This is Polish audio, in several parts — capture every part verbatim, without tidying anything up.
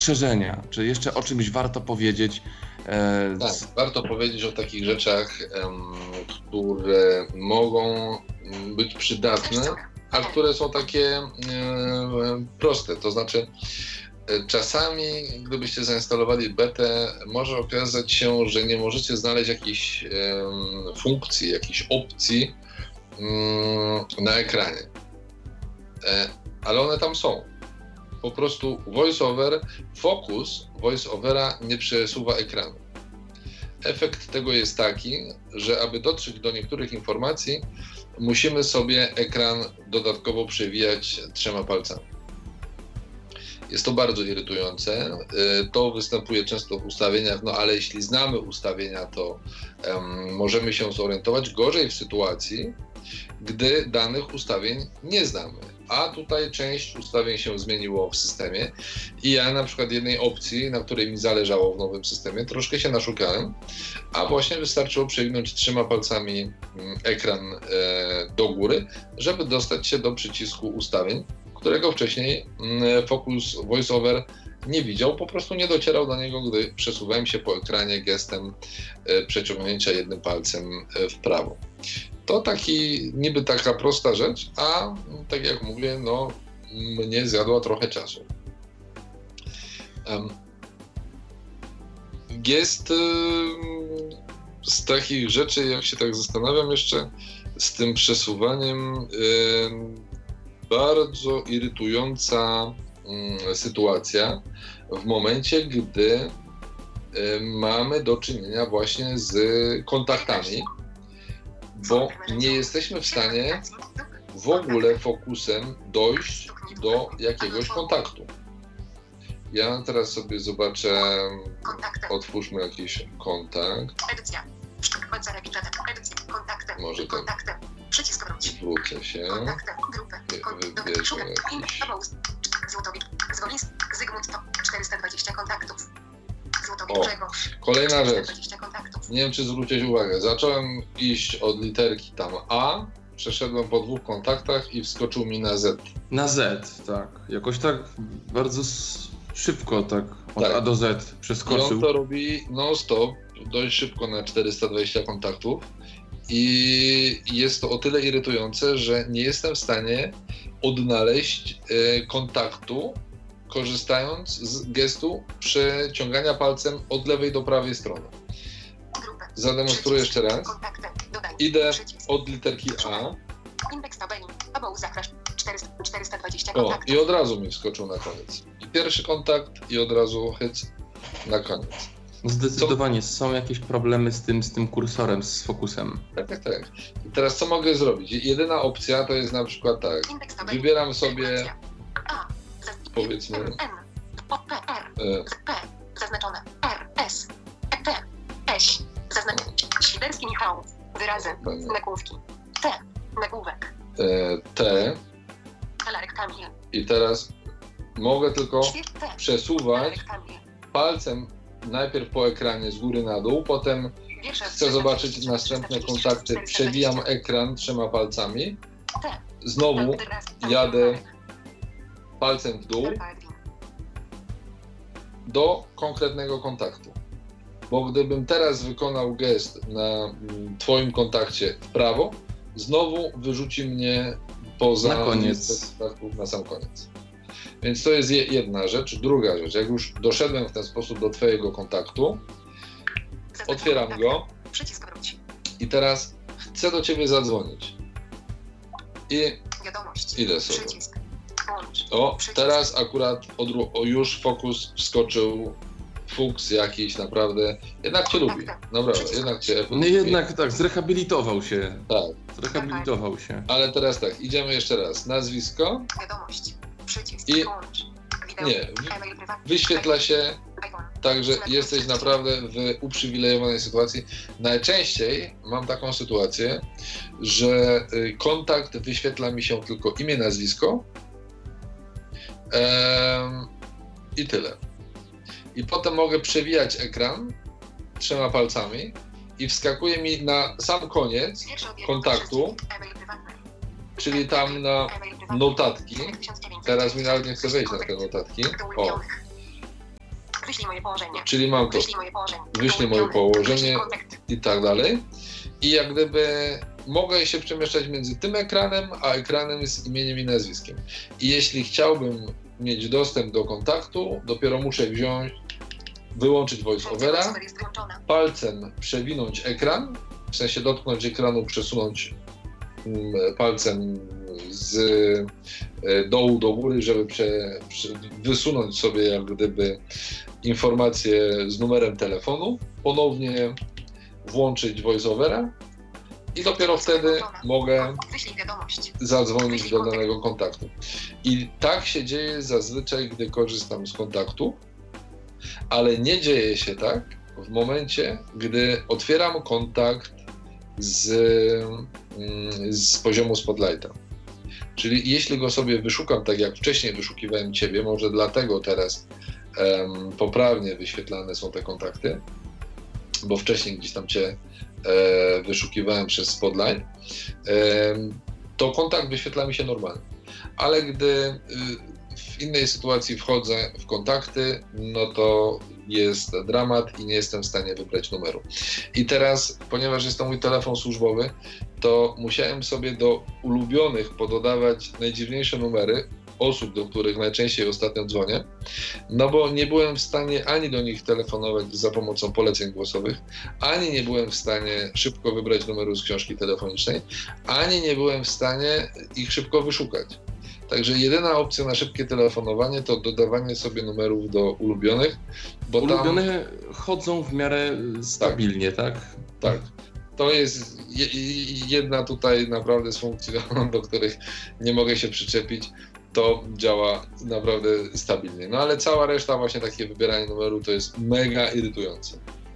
Strzeżenia, czy jeszcze o czymś warto powiedzieć? E, Tak, warto powiedzieć o takich rzeczach, em, które mogą być przydatne, a które są takie e, proste. To znaczy, e, czasami, gdybyście zainstalowali betę, może okazać się, że nie możecie znaleźć jakichś e, funkcji, jakichś opcji e, na ekranie. E, ale one tam są. Po prostu VoiceOver, fokus VoiceOvera nie przesuwa ekranu. Efekt tego jest taki, że aby dotrzeć do niektórych informacji, musimy sobie ekran dodatkowo przewijać trzema palcami. Jest to bardzo irytujące. To występuje często w ustawieniach, no ale jeśli znamy ustawienia, to um, możemy się zorientować. Gorzej w sytuacji, gdy danych ustawień nie znamy. A tutaj część ustawień się zmieniło w systemie i ja na przykład jednej opcji, na której mi zależało w nowym systemie, troszkę się naszukałem, a właśnie wystarczyło przewinąć trzema palcami ekran e, do góry, żeby dostać się do przycisku ustawień, którego wcześniej e, Focus VoiceOver nie widział, po prostu nie docierał do niego, gdy przesuwałem się po ekranie gestem e, przeciągnięcia jednym palcem e, w prawo. To taki, niby taka prosta rzecz, a tak jak mówię, no mnie zjadła trochę czasu. Um, jest y, z takich rzeczy, jak się tak zastanawiam jeszcze, z tym przesuwaniem y, bardzo irytująca y, sytuacja w momencie, gdy y, mamy do czynienia właśnie z kontaktami, bo nie jesteśmy w stanie w ogóle fokusem dojść do jakiegoś kontaktu. Ja teraz sobie zobaczę, otwórzmy jakiś kontakt. Może ten, zwrócę się, wybierzmy jakiś... O, kolejna rzecz. Nie wiem, czy zwróciłeś uwagę. Zacząłem iść od literki tam A, przeszedłem po dwóch kontaktach i wskoczył mi na Z. Na Z, tak. Jakoś tak bardzo szybko tak od tak. A do Z przeskoczył. I on to robi non-stop, dość szybko na czterysta dwadzieścia kontaktów i jest to o tyle irytujące, że nie jestem w stanie odnaleźć y, kontaktu, korzystając z gestu przeciągania palcem od lewej do prawej strony. Zademonstruję jeszcze raz. Idę od literki A. O, i od razu mi wskoczył na koniec. I pierwszy kontakt i od razu hyc na koniec. Zdecydowanie co? Są jakieś problemy z tym, z tym kursorem, z fokusem. Tak, tak, tak. I teraz co mogę zrobić? Jedyna opcja to jest na przykład tak. Wybieram sobie, powiedzmy, e, zaznaczone R, S, E, T, S, zaznaczone Świderski Michał, wyrazy, nagłówki, T, nagłówek, e, T Alarek Kamil. I teraz mogę tylko przesuwać palcem najpierw po ekranie z góry na dół, potem chcę zobaczyć następne kontakty, przewijam ekran trzema palcami, znowu jadę palcem w dół do konkretnego kontaktu. Bo gdybym teraz wykonał gest na twoim kontakcie w prawo, znowu wyrzuci mnie poza na koniec. kontaktów na sam koniec. Więc to jest jedna rzecz. Druga rzecz, jak już doszedłem w ten sposób do twojego kontaktu, otwieram go i teraz chcę do ciebie zadzwonić. I idę sobie. O, teraz akurat odru- o, już fokus wskoczył, fuks jakiś naprawdę, jednak cię lubi, naprawdę, jednak cię... No jednak tak, zrehabilitował się. Tak. Zrehabilitował się. Ale teraz tak, idziemy jeszcze raz, nazwisko i nie, wyświetla się, także jesteś naprawdę w uprzywilejowanej sytuacji. Najczęściej mam taką sytuację, że kontakt wyświetla mi się tylko imię, nazwisko, Ehm, i tyle. I potem mogę przewijać ekran trzema palcami i wskakuje mi na sam koniec kontaktu, czyli tam na notatki. Teraz mi nawet nie chce wejść na te notatki. O. Wyślij moje położenie. Czyli mam to, Wyślij moje położenie. wyślij moje położenie Kontakt. i tak dalej. I jak gdyby mogę się przemieszczać między tym ekranem, a ekranem z imieniem i nazwiskiem. I jeśli chciałbym mieć dostęp do kontaktu, dopiero muszę wziąć, wyłączyć voiceovera, palcem przewinąć ekran, w sensie dotknąć ekranu, przesunąć palcem z dołu do góry, żeby prze, prze, wysunąć sobie jak gdyby informację z numerem telefonu, ponownie włączyć voiceovera i dopiero wtedy mogę zadzwonić do danego kontaktu. I tak się dzieje zazwyczaj, gdy korzystam z kontaktu, ale nie dzieje się tak w momencie, gdy otwieram kontakt z, z poziomu Spotlighta. Czyli jeśli go sobie wyszukam, tak jak wcześniej wyszukiwałem Ciebie, może dlatego teraz um, poprawnie wyświetlane są te kontakty, bo wcześniej gdzieś tam Cię e, wyszukiwałem przez Spotlight, e, to kontakt wyświetla mi się normalnie. Ale gdy y, w innej sytuacji wchodzę w kontakty, no to jest dramat i nie jestem w stanie wybrać numeru. I teraz, ponieważ jest to mój telefon służbowy, to musiałem sobie do ulubionych pododawać najdziwniejsze numery osób, do których najczęściej ostatnio dzwonię, no bo nie byłem w stanie ani do nich telefonować za pomocą poleceń głosowych, ani nie byłem w stanie szybko wybrać numeru z książki telefonicznej, ani nie byłem w stanie ich szybko wyszukać. Także jedyna opcja na szybkie telefonowanie to dodawanie sobie numerów do ulubionych, bo Ulubione tam... chodzą w miarę stabilnie, tak? Tak. tak. To jest jedna tutaj naprawdę z funkcji, do których nie mogę się przyczepić. To działa naprawdę stabilnie. No ale cała reszta, właśnie takie wybieranie numeru, to jest mega irytujące.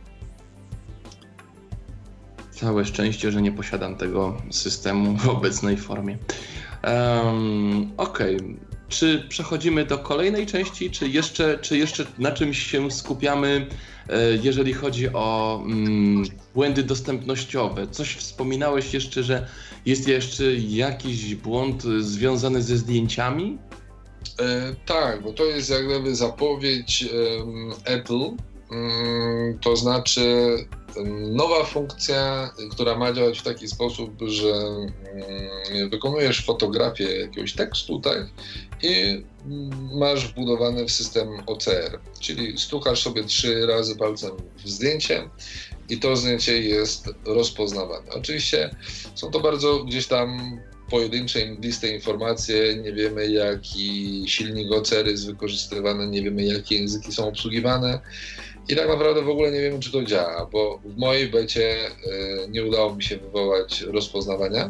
Całe szczęście, że nie posiadam tego systemu w obecnej formie. Um, Okej, okay. Czy przechodzimy do kolejnej części, czy jeszcze, czy jeszcze na czymś się skupiamy, jeżeli chodzi o mm, błędy dostępnościowe? Coś wspominałeś jeszcze, że jest jeszcze jakiś błąd związany ze zdjęciami? E, tak, bo to jest jak gdyby zapowiedź um, Apple, um, to znaczy nowa funkcja, która ma działać w taki sposób, że um, wykonujesz fotografię jakiegoś tekstu, tak? I masz wbudowany w system O C R, czyli stukasz sobie trzy razy palcem w zdjęcie i to zdjęcie jest rozpoznawane. Oczywiście są to bardzo gdzieś tam pojedyncze, mgliste informacje, nie wiemy jaki silnik O C R jest wykorzystywany, nie wiemy jakie języki są obsługiwane i tak naprawdę w ogóle nie wiemy, czy to działa, bo w mojej becie y, nie udało mi się wywołać rozpoznawania.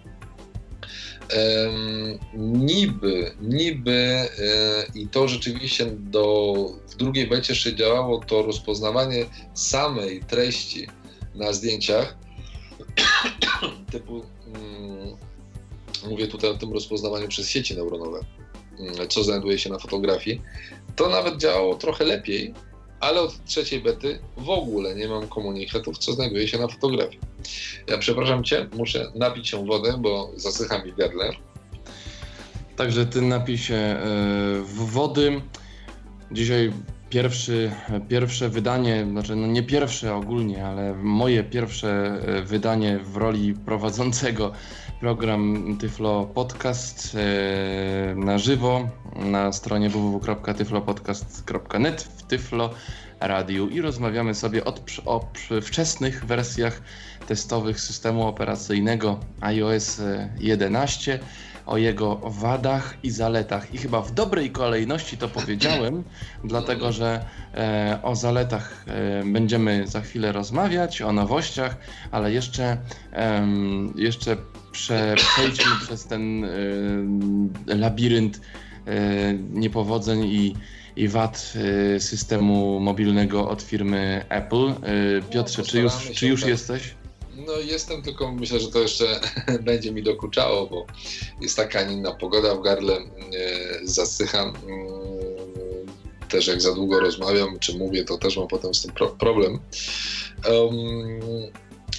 Um, niby, niby yy, i to rzeczywiście do, w drugiej becie jeszcze działało to rozpoznawanie samej treści na zdjęciach typu, mm, mówię tutaj o tym rozpoznawaniu przez sieci neuronowe, mm, co znajduje się na fotografii, to nawet działało trochę lepiej, ale od trzeciej bety w ogóle nie mam komunikatów, co znajduje się na fotografii. Ja przepraszam Cię, muszę napić się wodę, bo zasycha mi w gardle. Także Ty napij się w wody. Dzisiaj pierwszy, pierwsze wydanie, znaczy no nie pierwsze ogólnie, ale moje pierwsze wydanie w roli prowadzącego program Tyflo Podcast na żywo na stronie w w w kropka tyflopodcast kropka net w Tyflo Radiu i rozmawiamy sobie od, o wczesnych wersjach testowych systemu operacyjnego iOS jedenaście, o jego wadach i zaletach. I chyba w dobrej kolejności to powiedziałem, dlatego że e, o zaletach e, będziemy za chwilę rozmawiać, o nowościach, ale jeszcze, e, jeszcze prze, przejdźmy przez ten e, labirynt e, niepowodzeń i i wad y, systemu mobilnego od firmy Apple. Y, Piotrze, no, czy już, czy już tak. jesteś? No jestem, tylko myślę, że to jeszcze będzie mi dokuczało, bo jest taka, a nie inna pogoda w gardle, y, zasycham. Y, też jak za długo rozmawiam, czy mówię, to też mam potem z tym pro- problem. Um,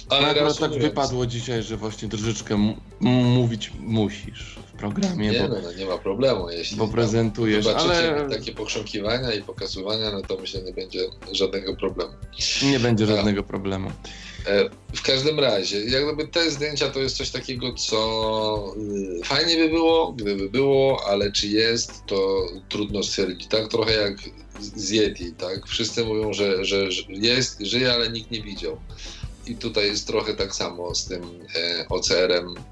Ale no, akurat tak reasumując, wypadło dzisiaj, że właśnie troszeczkę m- mówić musisz w programie, nie, bo, no, no, nie ma problemu, jeśli bo prezentujesz, zobaczycie ale takie pochrząkiwania i pokazywania, no to myślę, nie będzie żadnego problemu. nie będzie Tak. żadnego problemu. E, W każdym razie, jak gdyby te zdjęcia to jest coś takiego, co y, fajnie by było, gdyby było, ale czy jest, to trudno stwierdzić. Tak trochę jak z Yeti, tak? Wszyscy mówią, że, że, że jest, żyje, ale nikt nie widział. I tutaj jest trochę tak samo z tym e, O C R-em mm,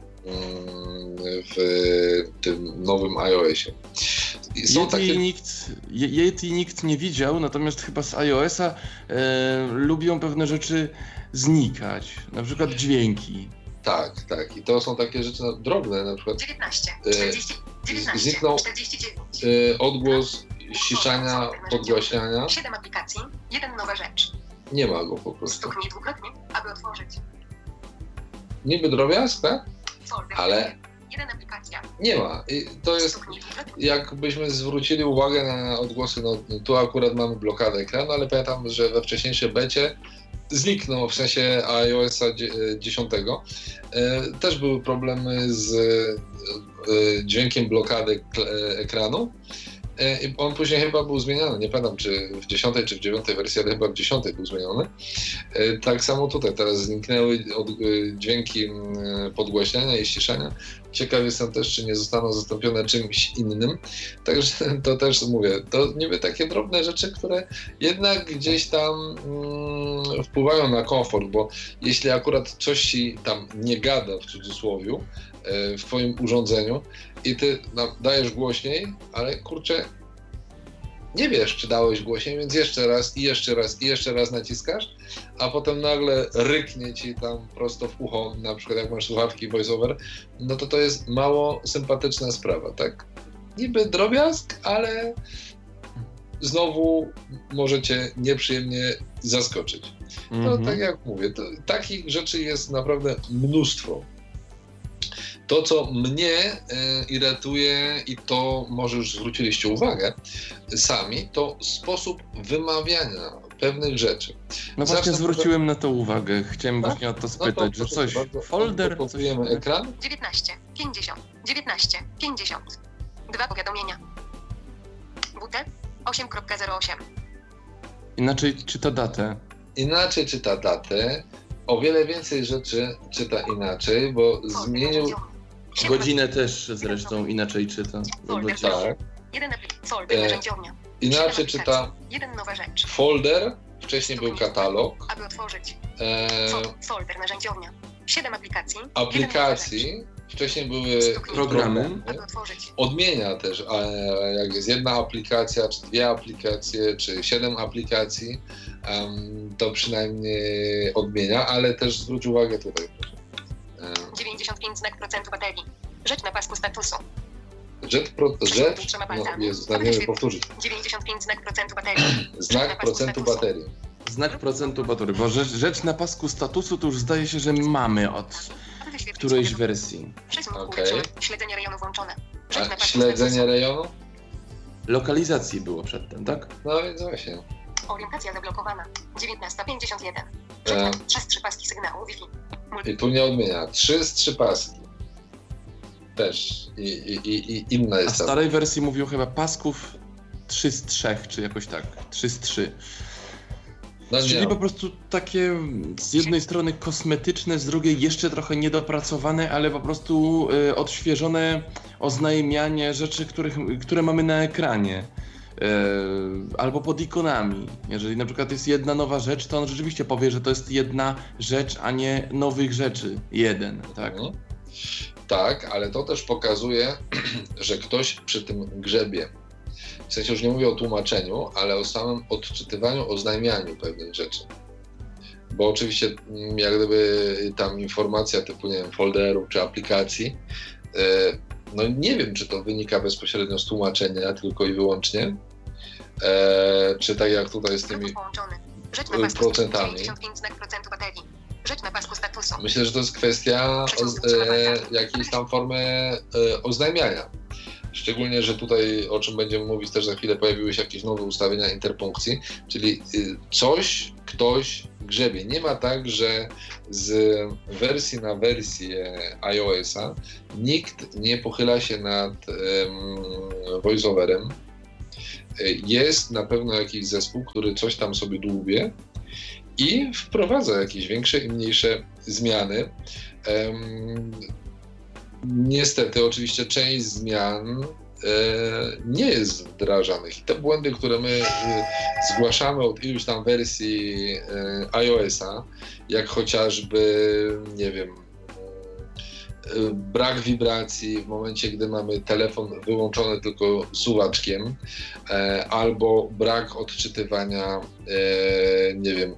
w tym nowym iOSie. I są Yeti, takie... nikt, Ye- Yeti nikt nie widział, natomiast chyba z iOS-a e, lubią pewne rzeczy znikać, na przykład dźwięki. Tak, tak. I to są takie rzeczy no, drobne, na przykład dziewiętnaście, E, czterdzieści, dziewiętnaście, zniknął- czterdzieści dziewięć. e, odgłos ściszania, podgłaśniania. siedem aplikacji, jeden nowa rzecz. Nie ma go po prostu. Stuknij dwukrotnie, aby otworzyć. Niby drobiazg, tak? Folder. Ale jeden aplikacja. nie ma. I to jest, Stuknij dwukrotnie. jakbyśmy zwrócili uwagę na odgłosy, no tu akurat mamy blokadę ekranu, ale pamiętam, że we wcześniejszej becie zniknął, w sensie iOS-a dziesięć. Też były problemy z e, dźwiękiem blokady kl- ekranu. E, i On później chyba był zmieniony, nie pamiętam czy w dziesiątej czy w dziewiątej wersji, ale chyba w dziesiątej był zmieniony. E, Tak samo tutaj, teraz zniknęły od, e, dźwięki m, podgłaśniania i ściszania. Ciekaw jestem też, czy nie zostaną zastąpione czymś innym. Także to też mówię, to niby takie drobne rzeczy, które jednak gdzieś tam mm, wpływają na komfort, bo jeśli akurat coś ci tam nie gada w cudzysłowiu e, w twoim urządzeniu i ty no, dajesz głośniej, ale kurczę, nie wiesz, czy dałeś głośniej, więc jeszcze raz i jeszcze raz i jeszcze raz naciskasz, a potem nagle ryknie ci tam prosto w ucho, na przykład jak masz słuchawki voiceover, no to to jest mało sympatyczna sprawa, tak? Niby drobiazg, ale znowu możecie nieprzyjemnie zaskoczyć. To Mhm. tak jak mówię, to, takich rzeczy jest naprawdę mnóstwo. To, co mnie e, irytuje i to może już zwróciliście uwagę sami, to sposób wymawiania pewnych rzeczy. No Zacznę właśnie zwróciłem na to uwagę. Chciałem No, właśnie o to No spytać, że proszę coś, bardzo, folder, coś... pokazujemy ekran. dziewiętnaście, pięćdziesiąt, dziewiętnaście, pięćdziesiąt. Dwa powiadomienia. W T osiem zero osiem. Inaczej czyta datę. Inaczej czyta datę, o wiele więcej rzeczy czyta inaczej, bo zmienił... Godzinę też zresztą inaczej czyta. Folder. Tak, Jeden aplik- folder E, narzędziownia. inaczej Siedem czyta aplikacji. Jeden nowa rzecz. folder, wcześniej był katalog, Aby otworzyć. e, Fol- Folder narzędziownia. Siedem aplikacji. Jeden nowa rzecz. aplikacji, wcześniej były Programy. Aby otworzyć. Odmienia też, e, jak jest jedna aplikacja, czy dwie aplikacje, czy siedem aplikacji, em, to przynajmniej odmienia, ale też zwróć uwagę tutaj. E, dziewięćdziesiąt pięć znak procentu baterii. Rzecz na pasku statusu. Jet, pro, jet, no Jezus, nawet nie wiem powtórzyć, dziewięćdziesiąt pięć znak procentu baterii. znak procentu baterii. Znak procentu baterii, bo rzecz, rzecz na pasku statusu to już zdaje się, że mamy od Aby wyświetlić którejś powiadomienie. wersji. Przesył Okej. ulepszony. Śledzenie rejonu włączone. Rzecz na A pasku śledzenie statusu. rejonu? Lokalizacji było przedtem, tak? No więc właśnie. Orientacja zablokowana. dziewiętnaście pięćdziesiąt jeden. Rzecz na E, trzy z trzy paski sygnału Wi-Fi. I tu nie odmienia. Trzy z trzy paski. Też. I, i, i, i inna A w jest ta. starej wersji mówił chyba pasków trzy z trzech, czy jakoś tak. trzy z trzy. No Czyli nie. po prostu takie z jednej strony kosmetyczne, z drugiej jeszcze trochę niedopracowane, ale po prostu y, odświeżone oznajmianie rzeczy, których, które mamy na ekranie. Y, albo pod ikonami. Jeżeli na przykład jest jedna nowa rzecz, to on rzeczywiście powie, że to jest jedna rzecz, a nie nowych rzeczy. Jeden, tak? Mhm. Tak, ale to też pokazuje, że ktoś przy tym grzebie. W sensie już nie mówię o tłumaczeniu, ale o samym odczytywaniu, oznajmianiu pewnych rzeczy. Bo oczywiście mm, jak gdyby tam informacja typu, nie wiem, folderów czy aplikacji, e, no nie wiem, czy to wynika bezpośrednio z tłumaczenia tylko i wyłącznie, e, czy tak jak tutaj z tymi Bluetooth połączony. Rzecz na y, pasku procentami. dziewięćdziesiąt pięć znak procentu baterii. Rzecz na pasku statusu. Myślę, że to jest kwestia o, e, jakiejś tam formy e, oznajmiania. Szczególnie, że tutaj, o czym będziemy mówić też za chwilę, pojawiły się jakieś nowe ustawienia interpunkcji, czyli coś, ktoś grzebie. Nie ma tak, że z wersji na wersję iOS-a nikt nie pochyla się nad um, voiceoverem. Jest na pewno jakiś zespół, który coś tam sobie dłubie i wprowadza jakieś większe i mniejsze zmiany. Um, niestety, oczywiście część zmian e, nie jest wdrażanych i te błędy, które my e, zgłaszamy od iluś tam wersji e, iOS-a, jak chociażby, nie wiem, e, brak wibracji w momencie, gdy mamy telefon wyłączony tylko suwaczkiem, e, albo brak odczytywania, e, nie wiem,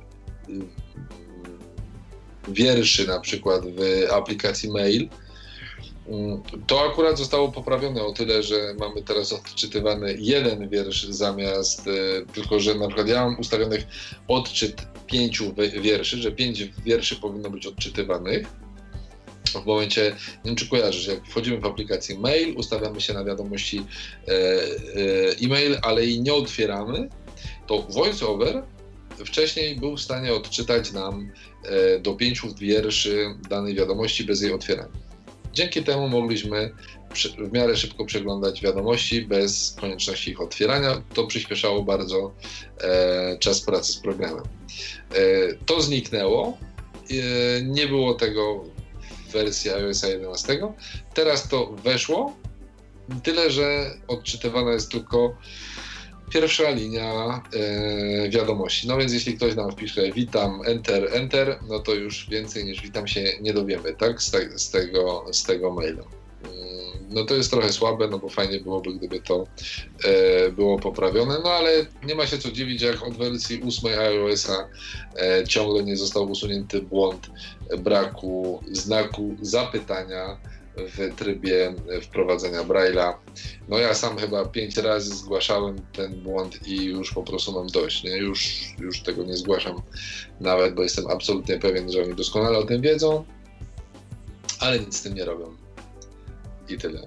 wierszy na przykład w aplikacji Mail. To akurat zostało poprawione o tyle, że mamy teraz odczytywany jeden wiersz zamiast, tylko że na przykład ja mam ustawionych odczyt pięciu wierszy, że pięć wierszy powinno być odczytywanych. W momencie, nie wiem czy kojarzysz, jak wchodzimy w aplikację Mail, ustawiamy się na wiadomości e, e, e-mail, ale jej nie otwieramy, to VoiceOver wcześniej był w stanie odczytać nam e, do pięciu wierszy danej wiadomości bez jej otwierania. Dzięki temu mogliśmy w miarę szybko przeglądać wiadomości bez konieczności ich otwierania. To przyspieszało bardzo e, czas pracy z programem. E, to zniknęło. E, nie było tego w wersji iOS jedenaście. Teraz to weszło. Tyle, że odczytywana jest tylko pierwsza linia e, wiadomości. No więc jeśli ktoś nam wpisze witam, enter, enter, no to już więcej niż witam się nie dowiemy, tak? Z, te, z, tego, z tego maila. No to jest trochę słabe, no bo fajnie byłoby, gdyby to e, było poprawione, no ale nie ma się co dziwić, jak od wersji ósmej iOS-a e, ciągle nie został usunięty błąd braku znaku zapytania w trybie wprowadzenia Braille'a. No ja sam chyba pięć razy zgłaszałem ten błąd i już po prostu mam dość, nie? Już, już tego nie zgłaszam nawet, bo jestem absolutnie pewien, że oni doskonale o tym wiedzą, ale nic z tym nie robią. I tyle.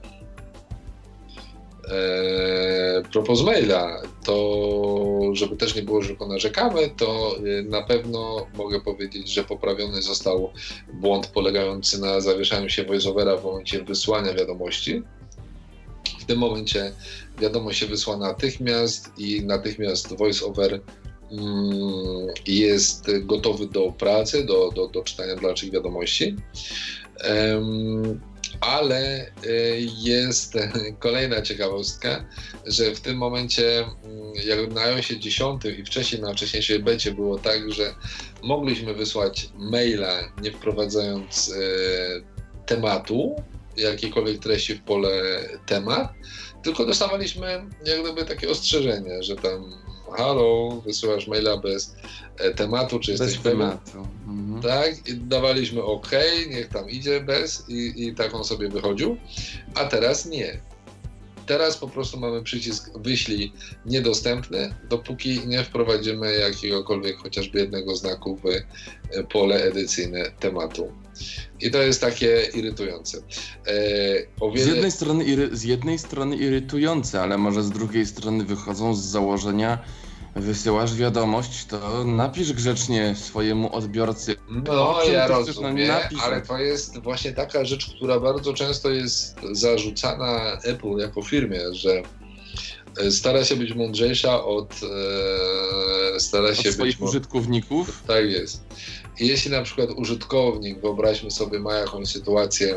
Eee, propos maila, to żeby też nie było, że tylko narzekamy, to na pewno mogę powiedzieć, że poprawiony został błąd polegający na zawieszaniu się voiceovera w momencie wysłania wiadomości. W tym momencie wiadomość się wysła natychmiast i natychmiast voiceover mm, jest gotowy do pracy, do, do, do czytania dalszych wiadomości. Ehm, Ale jest kolejna ciekawostka, że w tym momencie, jak na iOSie dziesięć i wcześniej na wcześniejszej becie było tak, że mogliśmy wysłać maila nie wprowadzając e, tematu, jakiejkolwiek treści w pole temat, tylko dostawaliśmy jak gdyby takie ostrzeżenie, że tam halo, wysyłasz maila bez e, tematu, czy jesteś bez pewien? tematu. Mhm. Tak, i dawaliśmy OK, niech tam idzie bez i, i tak on sobie wychodził, a teraz nie. Teraz po prostu mamy przycisk wyślij niedostępny, dopóki nie wprowadzimy jakiegokolwiek chociażby jednego znaku w pole edycyjne tematu. I to jest takie irytujące. E, o wiele... z, jednej strony iry... z jednej strony irytujące, ale może z drugiej strony wychodzą z założenia, wysyłasz wiadomość, to napisz grzecznie swojemu odbiorcy. No ja rozumiem, ale to jest właśnie taka rzecz, która bardzo często jest zarzucana Apple jako firmie, że stara się być mądrzejsza od e, stara od się swoich być użytkowników. Tak jest. I jeśli na przykład użytkownik, wyobraźmy sobie, ma jakąś sytuację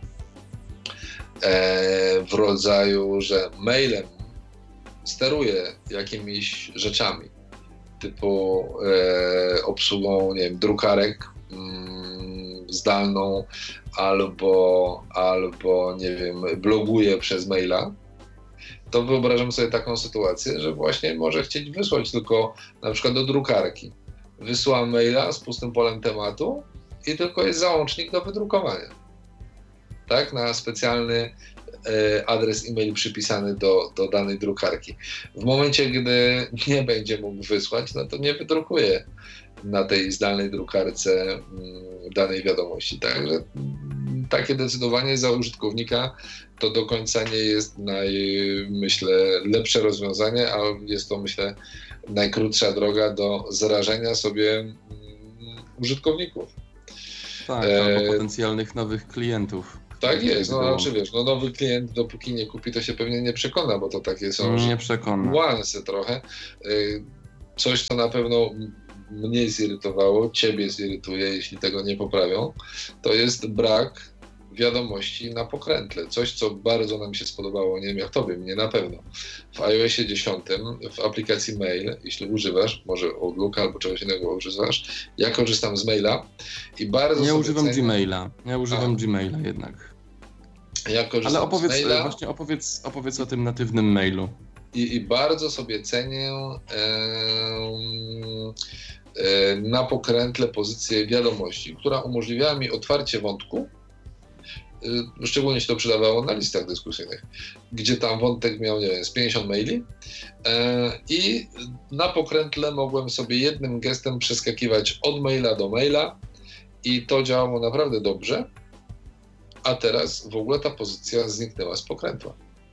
e, w rodzaju, że mailem steruje jakimiś rzeczami, typu e, obsługą, nie wiem, drukarek mm, zdalną, albo, albo, nie wiem, bloguje przez maila, to wyobrażam sobie taką sytuację, że właśnie może chcieć wysłać tylko na przykład do drukarki. Wysyła maila z pustym polem tematu i tylko jest załącznik do wydrukowania. Tak? Na specjalny e, adres e-mail przypisany do, do danej drukarki. W momencie, gdy nie będzie mógł wysłać, no to nie wydrukuje na tej zdalnej drukarce m, danej wiadomości. Także takie decydowanie za użytkownika to do końca nie jest naj, myślę, lepsze rozwiązanie, a jest to, myślę, najkrótsza droga do zarażenia sobie mm, użytkowników. Tak, e... albo potencjalnych nowych klientów. Tak jest, no czy wiesz, no nowy klient dopóki nie kupi, to się pewnie nie przekona, bo to takie są nie przekona. niuanse trochę. Coś, co na pewno mnie zirytowało, ciebie zirytuje, jeśli tego nie poprawią, to jest brak wiadomości na pokrętle. Coś, co bardzo nam się spodobało, nie wiem jak tobie, mnie na pewno. W iOSie dziesięć, w aplikacji Mail, jeśli używasz, może Outlook albo czegoś innego używasz, ja korzystam z Maila i bardzo Nie sobie używam cenię... Gmaila, ja używam A. Gmaila jednak. Ja korzystam Ale opowiedz, z Maila. właśnie opowiedz, opowiedz o tym natywnym mailu. I, i bardzo sobie cenię e, e, na pokrętle pozycję wiadomości, która umożliwiała mi otwarcie wątku, e, szczególnie się to przydawało na listach dyskusyjnych, gdzie tam wątek miał, nie wiem, z pięćdziesiąt maili e, i na pokrętle mogłem sobie jednym gestem przeskakiwać od maila do maila i to działało naprawdę dobrze, a teraz w ogóle ta pozycja zniknęła z pokrętła.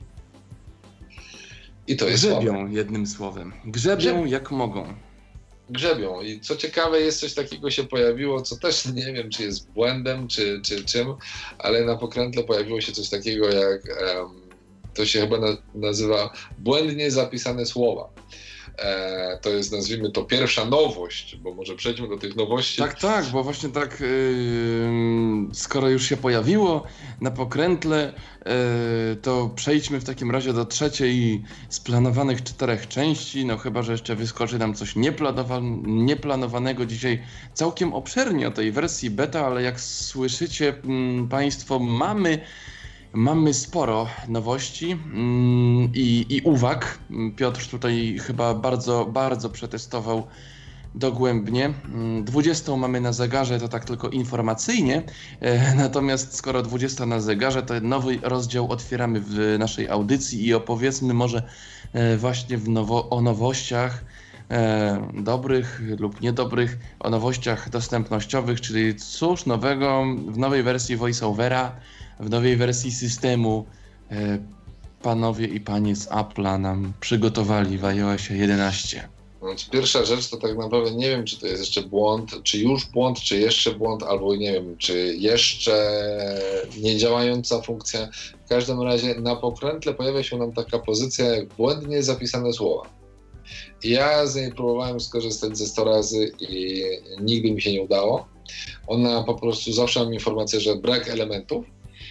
I to jest Grzebią, słabe. jednym słowem. Grzebią, Grzebią jak mogą. Grzebią. I co ciekawe, jest coś takiego się pojawiło, co też nie wiem, czy jest błędem, czy, czy czym, ale na pokrętle pojawiło się coś takiego jak, um, to się chyba na, nazywa błędnie zapisane słowa. E, to jest, nazwijmy to, pierwsza nowość, bo może przejdźmy do tych nowości. Tak, tak, bo właśnie tak, yy, skoro już się pojawiło na pokrętle, yy, to przejdźmy w takim razie do trzeciej z planowanych czterech części, no chyba, że jeszcze wyskoczy nam coś nieplanowa- nieplanowanego dzisiaj całkiem obszernie o tej wersji beta, ale jak słyszycie yy, Państwo, mamy Mamy sporo nowości mm, i, i uwag. Piotr tutaj chyba bardzo, bardzo przetestował dogłębnie. dwudziestą mamy na zegarze, to tak tylko informacyjnie, e, natomiast skoro dwudziesta na zegarze, to nowy rozdział otwieramy w naszej audycji i opowiedzmy może e, właśnie w nowo, o nowościach e, dobrych lub niedobrych, o nowościach dostępnościowych, czyli cóż nowego w nowej wersji VoiceOvera, w nowej wersji systemu e, panowie i panie z Apple'a nam przygotowali w iOSie jedenaście. Więc pierwsza rzecz to tak naprawdę nie wiem, czy to jest jeszcze błąd, czy już błąd, czy jeszcze błąd, albo nie wiem, czy jeszcze niedziałająca funkcja. W każdym razie na pokrętle pojawia się nam taka pozycja jak błędnie zapisane słowa. Ja z niej próbowałem skorzystać ze sto razy i nigdy mi się nie udało. Ona po prostu zawsze mam informację, że brak elementów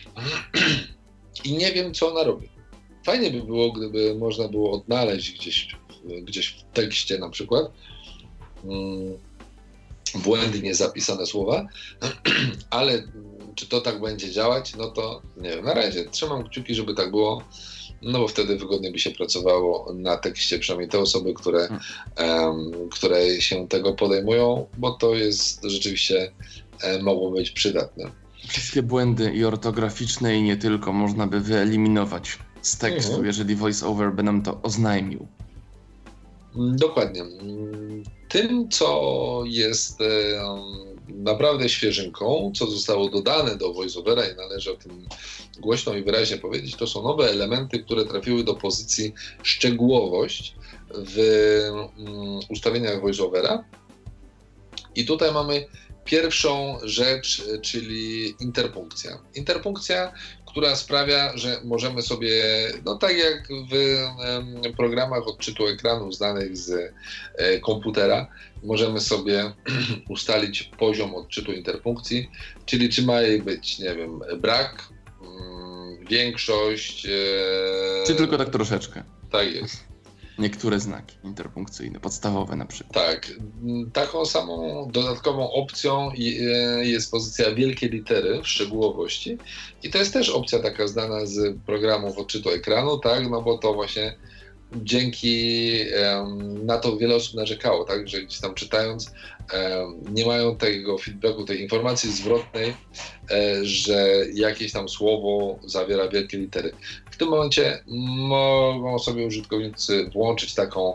i nie wiem, co ona robi. Fajnie by było, gdyby można było odnaleźć gdzieś, gdzieś w tekście na przykład hmm, błędnie zapisane słowa, ale czy to tak będzie działać, no to nie wiem, na razie trzymam kciuki, żeby tak było, no bo wtedy wygodnie by się pracowało na tekście, przynajmniej te osoby, które, um, które się tego podejmują, bo to jest rzeczywiście um, mogło być przydatne. Wszystkie błędy i ortograficzne i nie tylko można by wyeliminować z tekstu, mhm. jeżeli VoiceOver by nam to oznajmił. Dokładnie. Tym, co jest e, naprawdę świeżynką, co zostało dodane do VoiceOvera i należy o tym głośno i wyraźnie powiedzieć, to są nowe elementy, które trafiły do pozycji szczegółowość w um, ustawieniach VoiceOvera. I tutaj mamy pierwszą rzecz, czyli interpunkcja. Interpunkcja, która sprawia, że możemy sobie, no tak jak w em, programach odczytu ekranu znanych z e, komputera, możemy sobie ustalić poziom odczytu interpunkcji, czyli czy ma jej być, nie wiem, brak, mm, większość. E, czy tylko tak troszeczkę. Tak jest. Niektóre znaki interpunkcyjne, podstawowe na przykład. Tak. Taką samą dodatkową opcją jest pozycja wielkie litery w szczegółowości i to jest też opcja taka znana z programów odczytu ekranu, tak, no bo to właśnie dzięki um, na to wiele osób narzekało, tak, że gdzieś tam czytając um, nie mają tego feedbacku, tej informacji zwrotnej, e, że jakieś tam słowo zawiera wielkie litery. W tym momencie mogą sobie użytkownicy włączyć taką,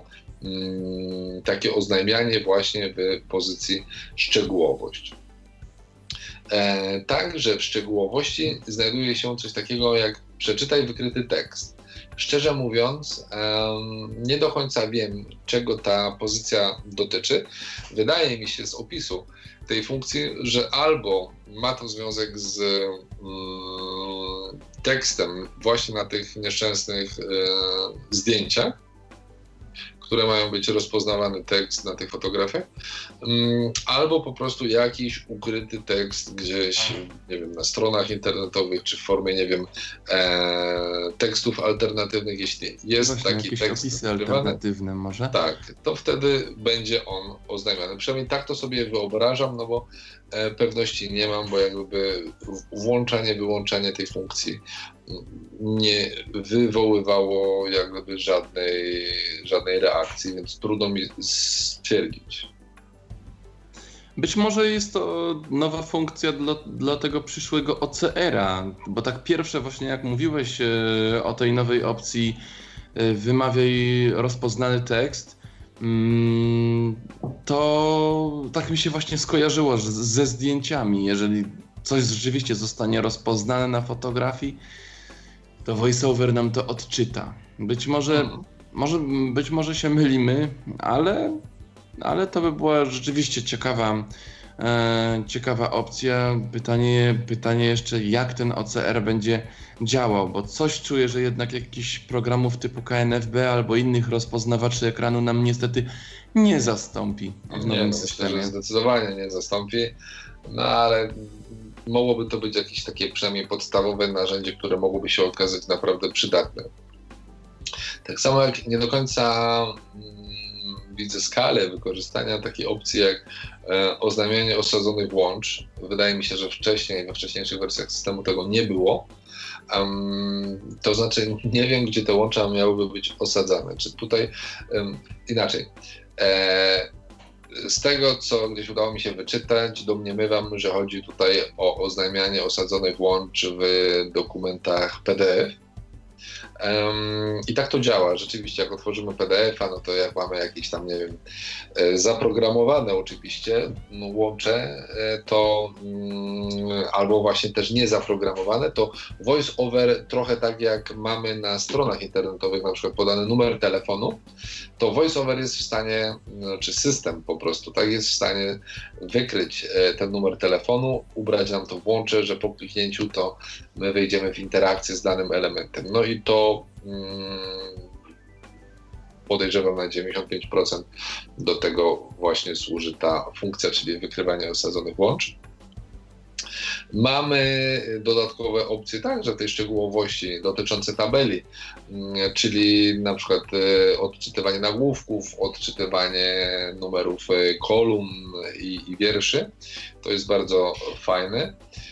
um, takie oznajmianie właśnie w pozycji szczegółowość. E, także w szczegółowości znajduje się coś takiego jak przeczytaj wykryty tekst. Szczerze mówiąc, um, nie do końca wiem, czego ta pozycja dotyczy. Wydaje mi się z opisu tej funkcji, że albo ma to związek z um, tekstem właśnie na tych nieszczęsnych e, zdjęciach, które mają być rozpoznawany tekst na tych fotografiach, um, albo po prostu jakiś ukryty tekst gdzieś, nie wiem, na stronach internetowych, czy w formie, nie wiem, e, tekstów alternatywnych, jeśli jest Właśnie taki jakieś tekst opisy ukrywany, alternatywne może? tak, to wtedy będzie on oznajmiany. Przynajmniej tak to sobie wyobrażam, no bo e, pewności nie mam, bo jakby włączanie, wyłączanie tej funkcji nie wywoływało jakby żadnej, żadnej reakcji, więc trudno mi stwierdzić. Być może jest to nowa funkcja dla, dla tego przyszłego O C R-a, bo tak pierwsze właśnie jak mówiłeś e, o tej nowej opcji e, wymawiaj rozpoznany tekst, mm, to tak mi się właśnie skojarzyło że ze zdjęciami. Jeżeli coś rzeczywiście zostanie rozpoznane na fotografii, to VoiceOver nam to odczyta. Być może, hmm. może, być może się mylimy, ale, ale to by była rzeczywiście ciekawa, e, ciekawa opcja. Pytanie, pytanie jeszcze, jak ten O C R będzie działał, bo coś czuję, że jednak jakichś programów typu K N F B albo innych rozpoznawaczy ekranu nam niestety nie zastąpi w nowym nie, no, systemie. Myślę, że zdecydowanie nie zastąpi, no ale mogłoby to być jakieś takie przynajmniej podstawowe narzędzie, które mogłoby się okazać naprawdę przydatne. Tak samo jak nie do końca mm, widzę skalę wykorzystania takiej opcji jak e, oznajmianie osadzonych włącz. Wydaje mi się, że wcześniej, we wcześniejszych wersjach systemu tego nie było. Um, to znaczy nie wiem, gdzie te łącza miałyby być osadzane. Czy tutaj um, inaczej. E, Z tego, co gdzieś udało mi się wyczytać, domniemywam, że chodzi tutaj o oznajmianie osadzonych łącz w dokumentach P D F. Um, I tak to działa. Rzeczywiście, jak otworzymy P D F-a, no to jak mamy jakieś tam, nie wiem, zaprogramowane oczywiście łącze, to um, albo właśnie też niezaprogramowane, to VoiceOver trochę tak jak mamy na stronach internetowych, na przykład podany numer telefonu, to VoiceOver jest w stanie, no, czy system po prostu, tak, jest w stanie wykryć ten numer telefonu, ubrać nam to w łącze, że po kliknięciu to my wejdziemy w interakcję z danym elementem. No i to mm, podejrzewam na dziewięćdziesiąt pięć procent do tego właśnie służy ta funkcja, czyli wykrywanie osadzonych łącz. Mamy dodatkowe opcje także tej szczegółowości dotyczące tabeli, czyli na przykład odczytywanie nagłówków, odczytywanie numerów kolumn i, i wierszy. To jest bardzo fajne.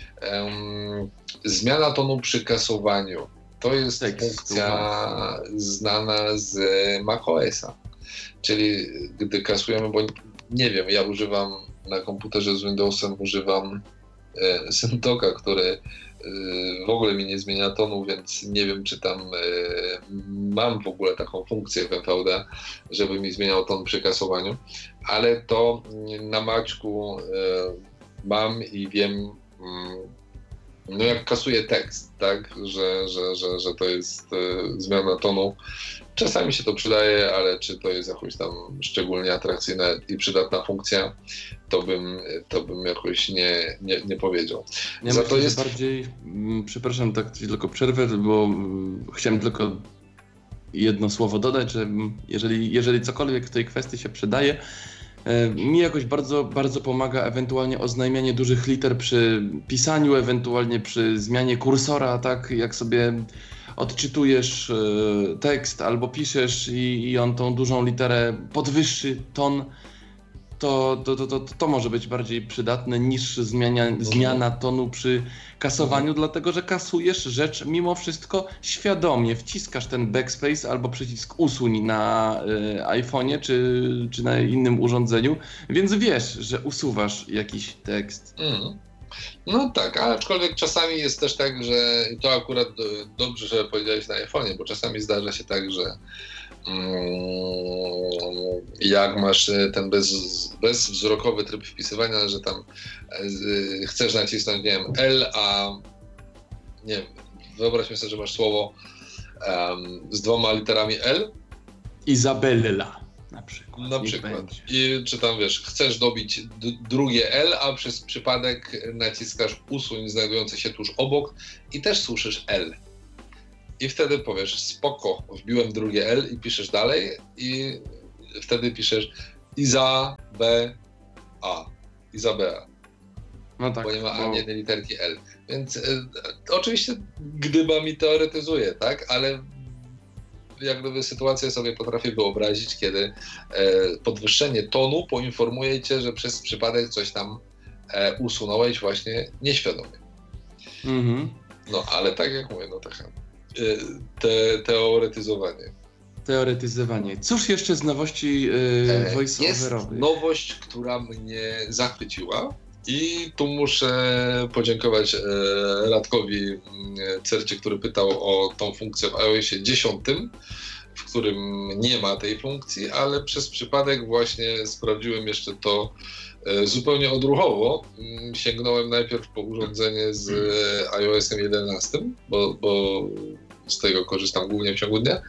Zmiana tonu przy kasowaniu. To jest Tekstu. funkcja znana z macOSa. Czyli gdy kasujemy, bo nie wiem, ja używam na komputerze z Windowsem, używam e, Sendoka, który e, w ogóle mi nie zmienia tonu, więc nie wiem, czy tam e, mam w ogóle taką funkcję w M V D, żeby mi zmieniał ton przy kasowaniu, ale to na Maćku e, mam i wiem, mm, no jak kasuję tekst, tak, że, że, że, że to jest e, zmiana tonu. Czasami się to przydaje, ale czy to jest jakoś tam szczególnie atrakcyjna i przydatna funkcja, to bym, to bym jakoś nie, nie, nie powiedział. Ja Za myślę, to jest bardziej, przepraszam, tak tylko przerwę, bo chciałem tylko jedno słowo dodać, że jeżeli, jeżeli cokolwiek w tej kwestii się przydaje, mi jakoś bardzo, bardzo pomaga ewentualnie oznajmianie dużych liter przy pisaniu, ewentualnie przy zmianie kursora, tak jak sobie odczytujesz tekst albo piszesz i, i on tą dużą literę podwyższy ton, to, to, to, to, to może być bardziej przydatne niż zmiana, zmiana tonu przy kasowaniu, mhm. dlatego że kasujesz rzecz mimo wszystko świadomie. Wciskasz ten backspace albo przycisk usuń na y, iPhone'ie czy, czy na innym urządzeniu, więc wiesz, że usuwasz jakiś tekst. Mhm. No tak, aczkolwiek czasami jest też tak, że to akurat dobrze, że powiedziałeś na iPhone'ie, bo czasami zdarza się tak, że jak masz ten bez, bezwzrokowy tryb wpisywania, że tam chcesz nacisnąć, nie wiem, L, a nie wiem, wyobraźmy sobie, że masz słowo um, z dwoma literami L. Izabella na przykład. Na przykład. I czy tam wiesz, chcesz dobić d- drugie L, a przez przypadek naciskasz usuń znajdujący się tuż obok i też słyszysz L. I wtedy powiesz, spoko, wbiłem drugie L i piszesz dalej i wtedy piszesz Iza, B, A. Izabela. No tak. Bo nie ma bo... ani jednej literki L. Więc e, oczywiście gdyba mi teoretyzuje, tak? Ale jak gdyby sytuację sobie potrafię wyobrazić, kiedy e, podwyższenie tonu poinformuje cię, że przez przypadek coś tam e, usunąłeś właśnie nieświadomie. Mhm. No, ale tak jak mówię, no tak. Te, teoretyzowanie. Teoretyzowanie. Cóż jeszcze z nowości yy, voice-overowych? Jest nowość, która mnie zachwyciła i tu muszę podziękować e, Radkowi e, Cercie, który pytał o tą funkcję w iOSie dziesięć, w którym nie ma tej funkcji, ale przez przypadek właśnie sprawdziłem jeszcze to e, zupełnie odruchowo. Sięgnąłem najpierw po urządzenie z e, iOSem jedenastym, bo, bo z tego korzystam głównie w ciągu dnia.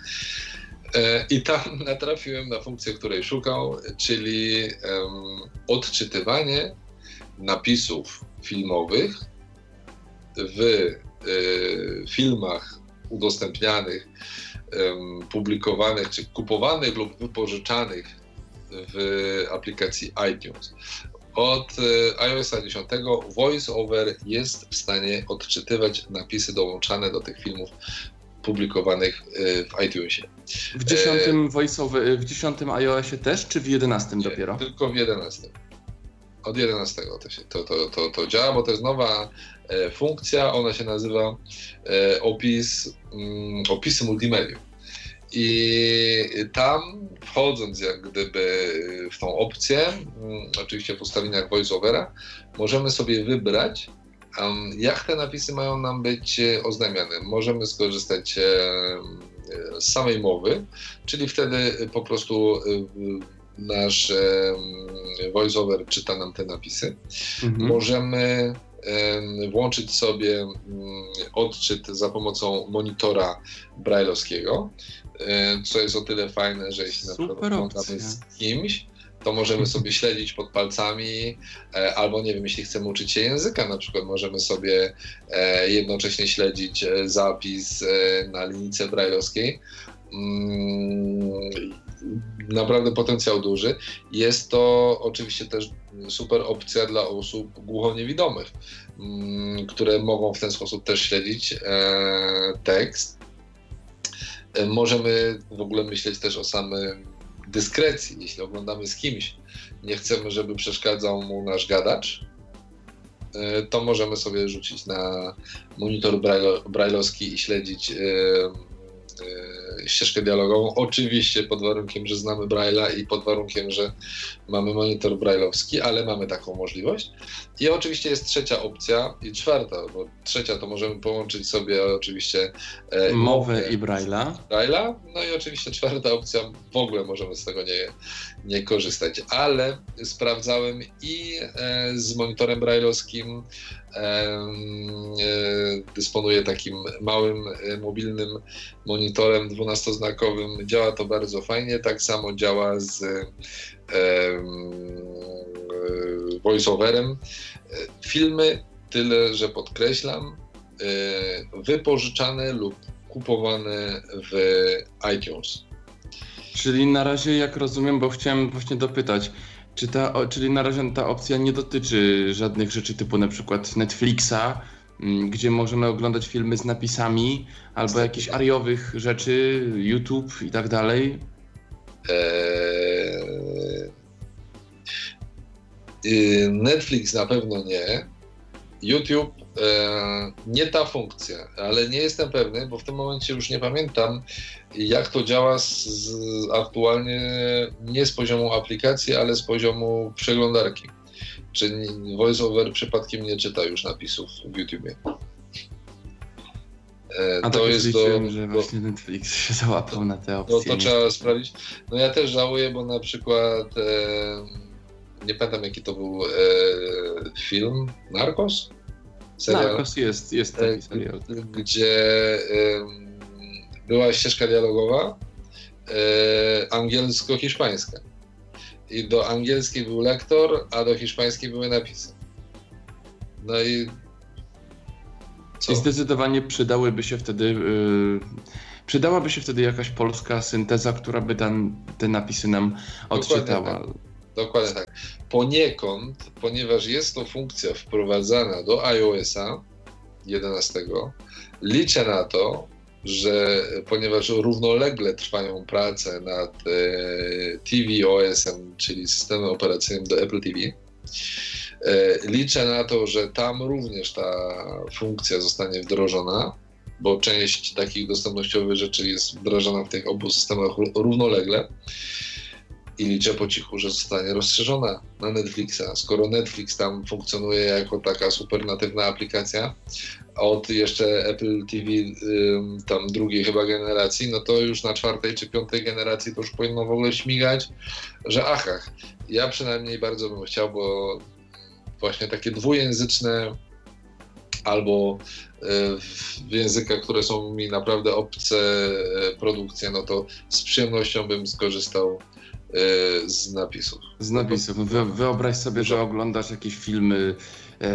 I tam natrafiłem na funkcję, której szukał, czyli um, odczytywanie napisów filmowych w y, filmach udostępnianych, um, publikowanych czy kupowanych lub wypożyczanych w aplikacji iTunes. Od y, iOSa dziesięć VoiceOver jest w stanie odczytywać napisy dołączane do tych filmów publikowanych w iTunesie. W dziesiątym voiceover, w dziesiątym iOSie też, czy w jedenastym nie, dopiero? Tylko w jedenastym. Od jedenastego to, się, to, to, to, to działa, bo to jest nowa e, funkcja, ona się nazywa e, opis, mm, opisy multimedium. I tam wchodząc jak gdyby w tą opcję, mm, oczywiście w ustawieniach VoiceOvera, możemy sobie wybrać, Um, jak te napisy mają nam być oznajmiane? Możemy skorzystać e, z samej mowy, czyli wtedy po prostu e, nasz e, voiceover czyta nam te napisy. Mhm. Możemy e, włączyć sobie m, odczyt za pomocą monitora braille'owskiego, e, co jest o tyle fajne, że jeśli Super na przykład oglądamy z kimś, to możemy sobie śledzić pod palcami, e, albo nie wiem, jeśli chcemy uczyć się języka, na przykład możemy sobie e, jednocześnie śledzić e, zapis e, na linijce braille'owskiej. Mm, naprawdę potencjał duży. Jest to oczywiście też super opcja dla osób głuchoniewidomych, mm, które mogą w ten sposób też śledzić e, tekst. E, możemy w ogóle myśleć też o samym dyskrecji. Jeśli oglądamy z kimś, nie chcemy, żeby przeszkadzał mu nasz gadacz, to możemy sobie rzucić na monitor braille'owski i śledzić ścieżkę dialogową. Oczywiście pod warunkiem, że znamy Braille'a i pod warunkiem, że mamy monitor braille'owski, ale mamy taką możliwość. I oczywiście jest trzecia opcja i czwarta, bo trzecia to możemy połączyć sobie oczywiście e, mowę i Braille'a. Braille'a. No i oczywiście czwarta opcja, w ogóle możemy z tego nie, nie korzystać, ale sprawdzałem i e, z monitorem braille'owskim e, e, dysponuję takim małym, e, mobilnym monitorem dwunastoznakowym. Działa to bardzo fajnie, tak samo działa z e, e, voiceoverem. Filmy, tyle że podkreślam, wypożyczane lub kupowane w iTunes. Czyli na razie, jak rozumiem, bo chciałem właśnie dopytać, czy ta, o, czyli na razie ta opcja nie dotyczy żadnych rzeczy typu na przykład Netflixa, m, gdzie możemy oglądać filmy z napisami, albo jakichś ariowych rzeczy, YouTube i tak dalej? Eee... Netflix na pewno nie. YouTube e, nie ta funkcja, ale nie jestem pewny, bo w tym momencie już nie pamiętam, jak to działa z, z aktualnie nie z poziomu aplikacji, ale z poziomu przeglądarki. Czy VoiceOver przypadkiem nie czyta już napisów w YouTubie. E, A to tak jest liczyłem, do, że do, właśnie Netflix się załapał na te opcje. no to trzeba sprawdzić. No ja też żałuję, bo na przykład e, nie pamiętam jaki to był e, film, Narcos? Serial? Narcos jest, jest taki serial. E, gdzie e, była ścieżka dialogowa e, angielsko-hiszpańska. I do angielskiej był lektor, a do hiszpańskiej były napisy. No i co? I zdecydowanie przydałyby się wtedy, yy, przydałaby się wtedy jakaś polska synteza, która by tam te napisy nam odczytała. Dokładnie tak. Dokładnie tak. Poniekąd, ponieważ jest to funkcja wprowadzana do iOS-a jedenastego, liczę na to, że ponieważ równolegle trwają prace nad e, tvOS-em, czyli systemem operacyjnym do Apple T V, e, liczę na to, że tam również ta funkcja zostanie wdrożona, bo część takich dostępnościowych rzeczy jest wdrażana w tych obu systemach równolegle i liczę po cichu, że zostanie rozszerzona na Netflixa. Skoro Netflix tam funkcjonuje jako taka super natywna aplikacja, a od jeszcze Apple T V tam drugiej chyba generacji, no to już na czwartej czy piątej generacji to już powinno w ogóle śmigać, że achach. Ja przynajmniej bardzo bym chciał, bo właśnie takie dwujęzyczne albo w językach, które są mi naprawdę obce produkcje, no to z przyjemnością bym skorzystał z napisów. Z napisów. Wy, wyobraź sobie, że oglądasz jakieś filmy e,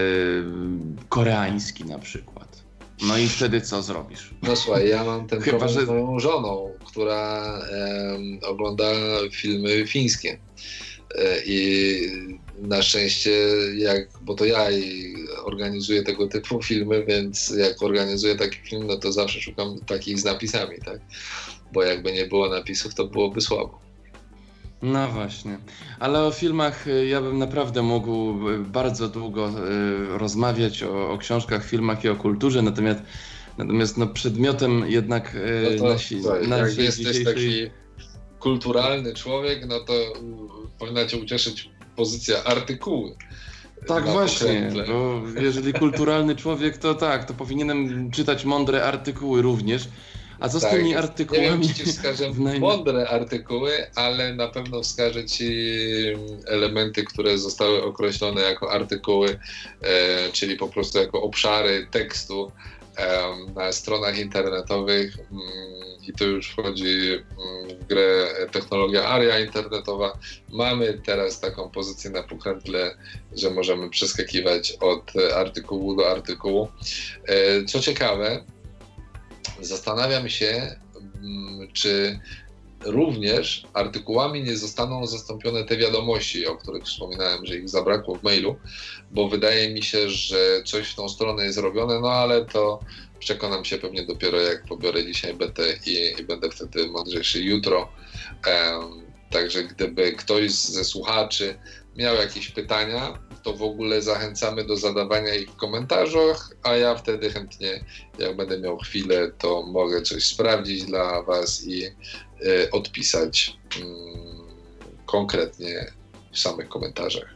koreański na przykład. No i wtedy co zrobisz? No słuchaj, ja mam ten Chyba, problem że... z moją żoną, która e, ogląda filmy fińskie. E, I na szczęście, jak, bo to ja jej organizuję tego typu filmy, więc jak organizuję taki film, no to zawsze szukam takich z napisami, tak? Bo jakby nie było napisów, to byłoby słabo. No właśnie, ale o filmach ja bym naprawdę mógł bardzo długo y, rozmawiać o, o książkach, filmach i o kulturze, natomiast, natomiast no przedmiotem jednak y, no to, nasi, słuchaj, naszej jak jesteś dzisiejszej... taki kulturalny człowiek, no to y, powinna cię ucieszyć pozycja artykuły. Tak właśnie, bo jeżeli kulturalny człowiek, to tak, to powinienem czytać mądre artykuły również. A co z tak, tymi artykułami? Nie wiem, czy ci wskażę naj... mądre artykuły, ale na pewno wskażę ci elementy, które zostały określone jako artykuły, e, czyli po prostu jako obszary tekstu e, na stronach internetowych mm, i tu już wchodzi mm, w grę technologia aria internetowa. Mamy teraz taką pozycję na pokrętle, że możemy przeskakiwać od artykułu do artykułu. E, co ciekawe, zastanawiam się, czy również artykułami nie zostaną zastąpione te wiadomości, o których wspominałem, że ich zabrakło w mailu, bo wydaje mi się, że coś w tą stronę jest robione, no ale to przekonam się pewnie dopiero jak pobiorę dzisiaj betę i, i będę wtedy mądrzejszy jutro. Um, także gdyby ktoś ze słuchaczy miał jakieś pytania, to w ogóle zachęcamy do zadawania ich w komentarzach, a ja wtedy chętnie, jak będę miał chwilę, to mogę coś sprawdzić dla Was i y, odpisać y, konkretnie w samych komentarzach.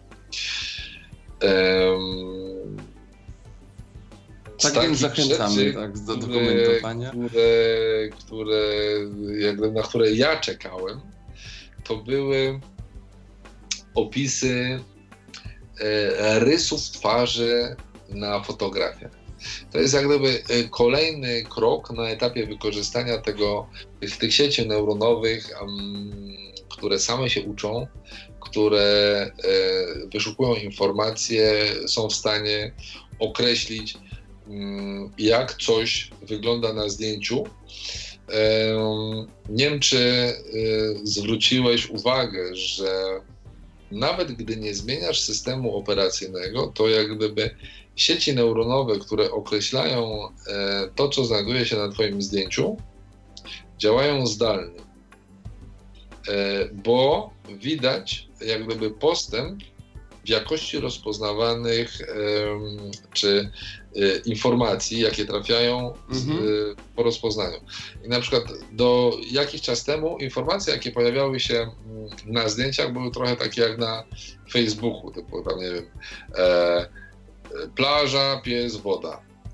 Um, tak więc zachęcamy rzeczy, tak, do, do komentowania. Które, które, jakby, na które ja czekałem, to były opisy e, rysów twarzy na fotografiach. To jest jak gdyby kolejny krok na etapie wykorzystania tego, tych, tych sieci neuronowych, um, które same się uczą, które e, wyszukują informacje, są w stanie określić, um, jak coś wygląda na zdjęciu. Um, nie wiem, czy y, zwróciłeś uwagę, że nawet gdy nie zmieniasz systemu operacyjnego, to jak gdyby sieci neuronowe, które określają e, to, co znajduje się na Twoim zdjęciu, działają zdalnie, e, bo widać jak gdyby postęp w jakości rozpoznawanych e, czy e, informacji, jakie trafiają z, mhm. e, po rozpoznaniu. I na przykład do jakiś czas temu informacje, jakie pojawiały się na zdjęciach, były trochę takie jak na Facebooku, typu tam nie wiem, e, plaża, pies, woda.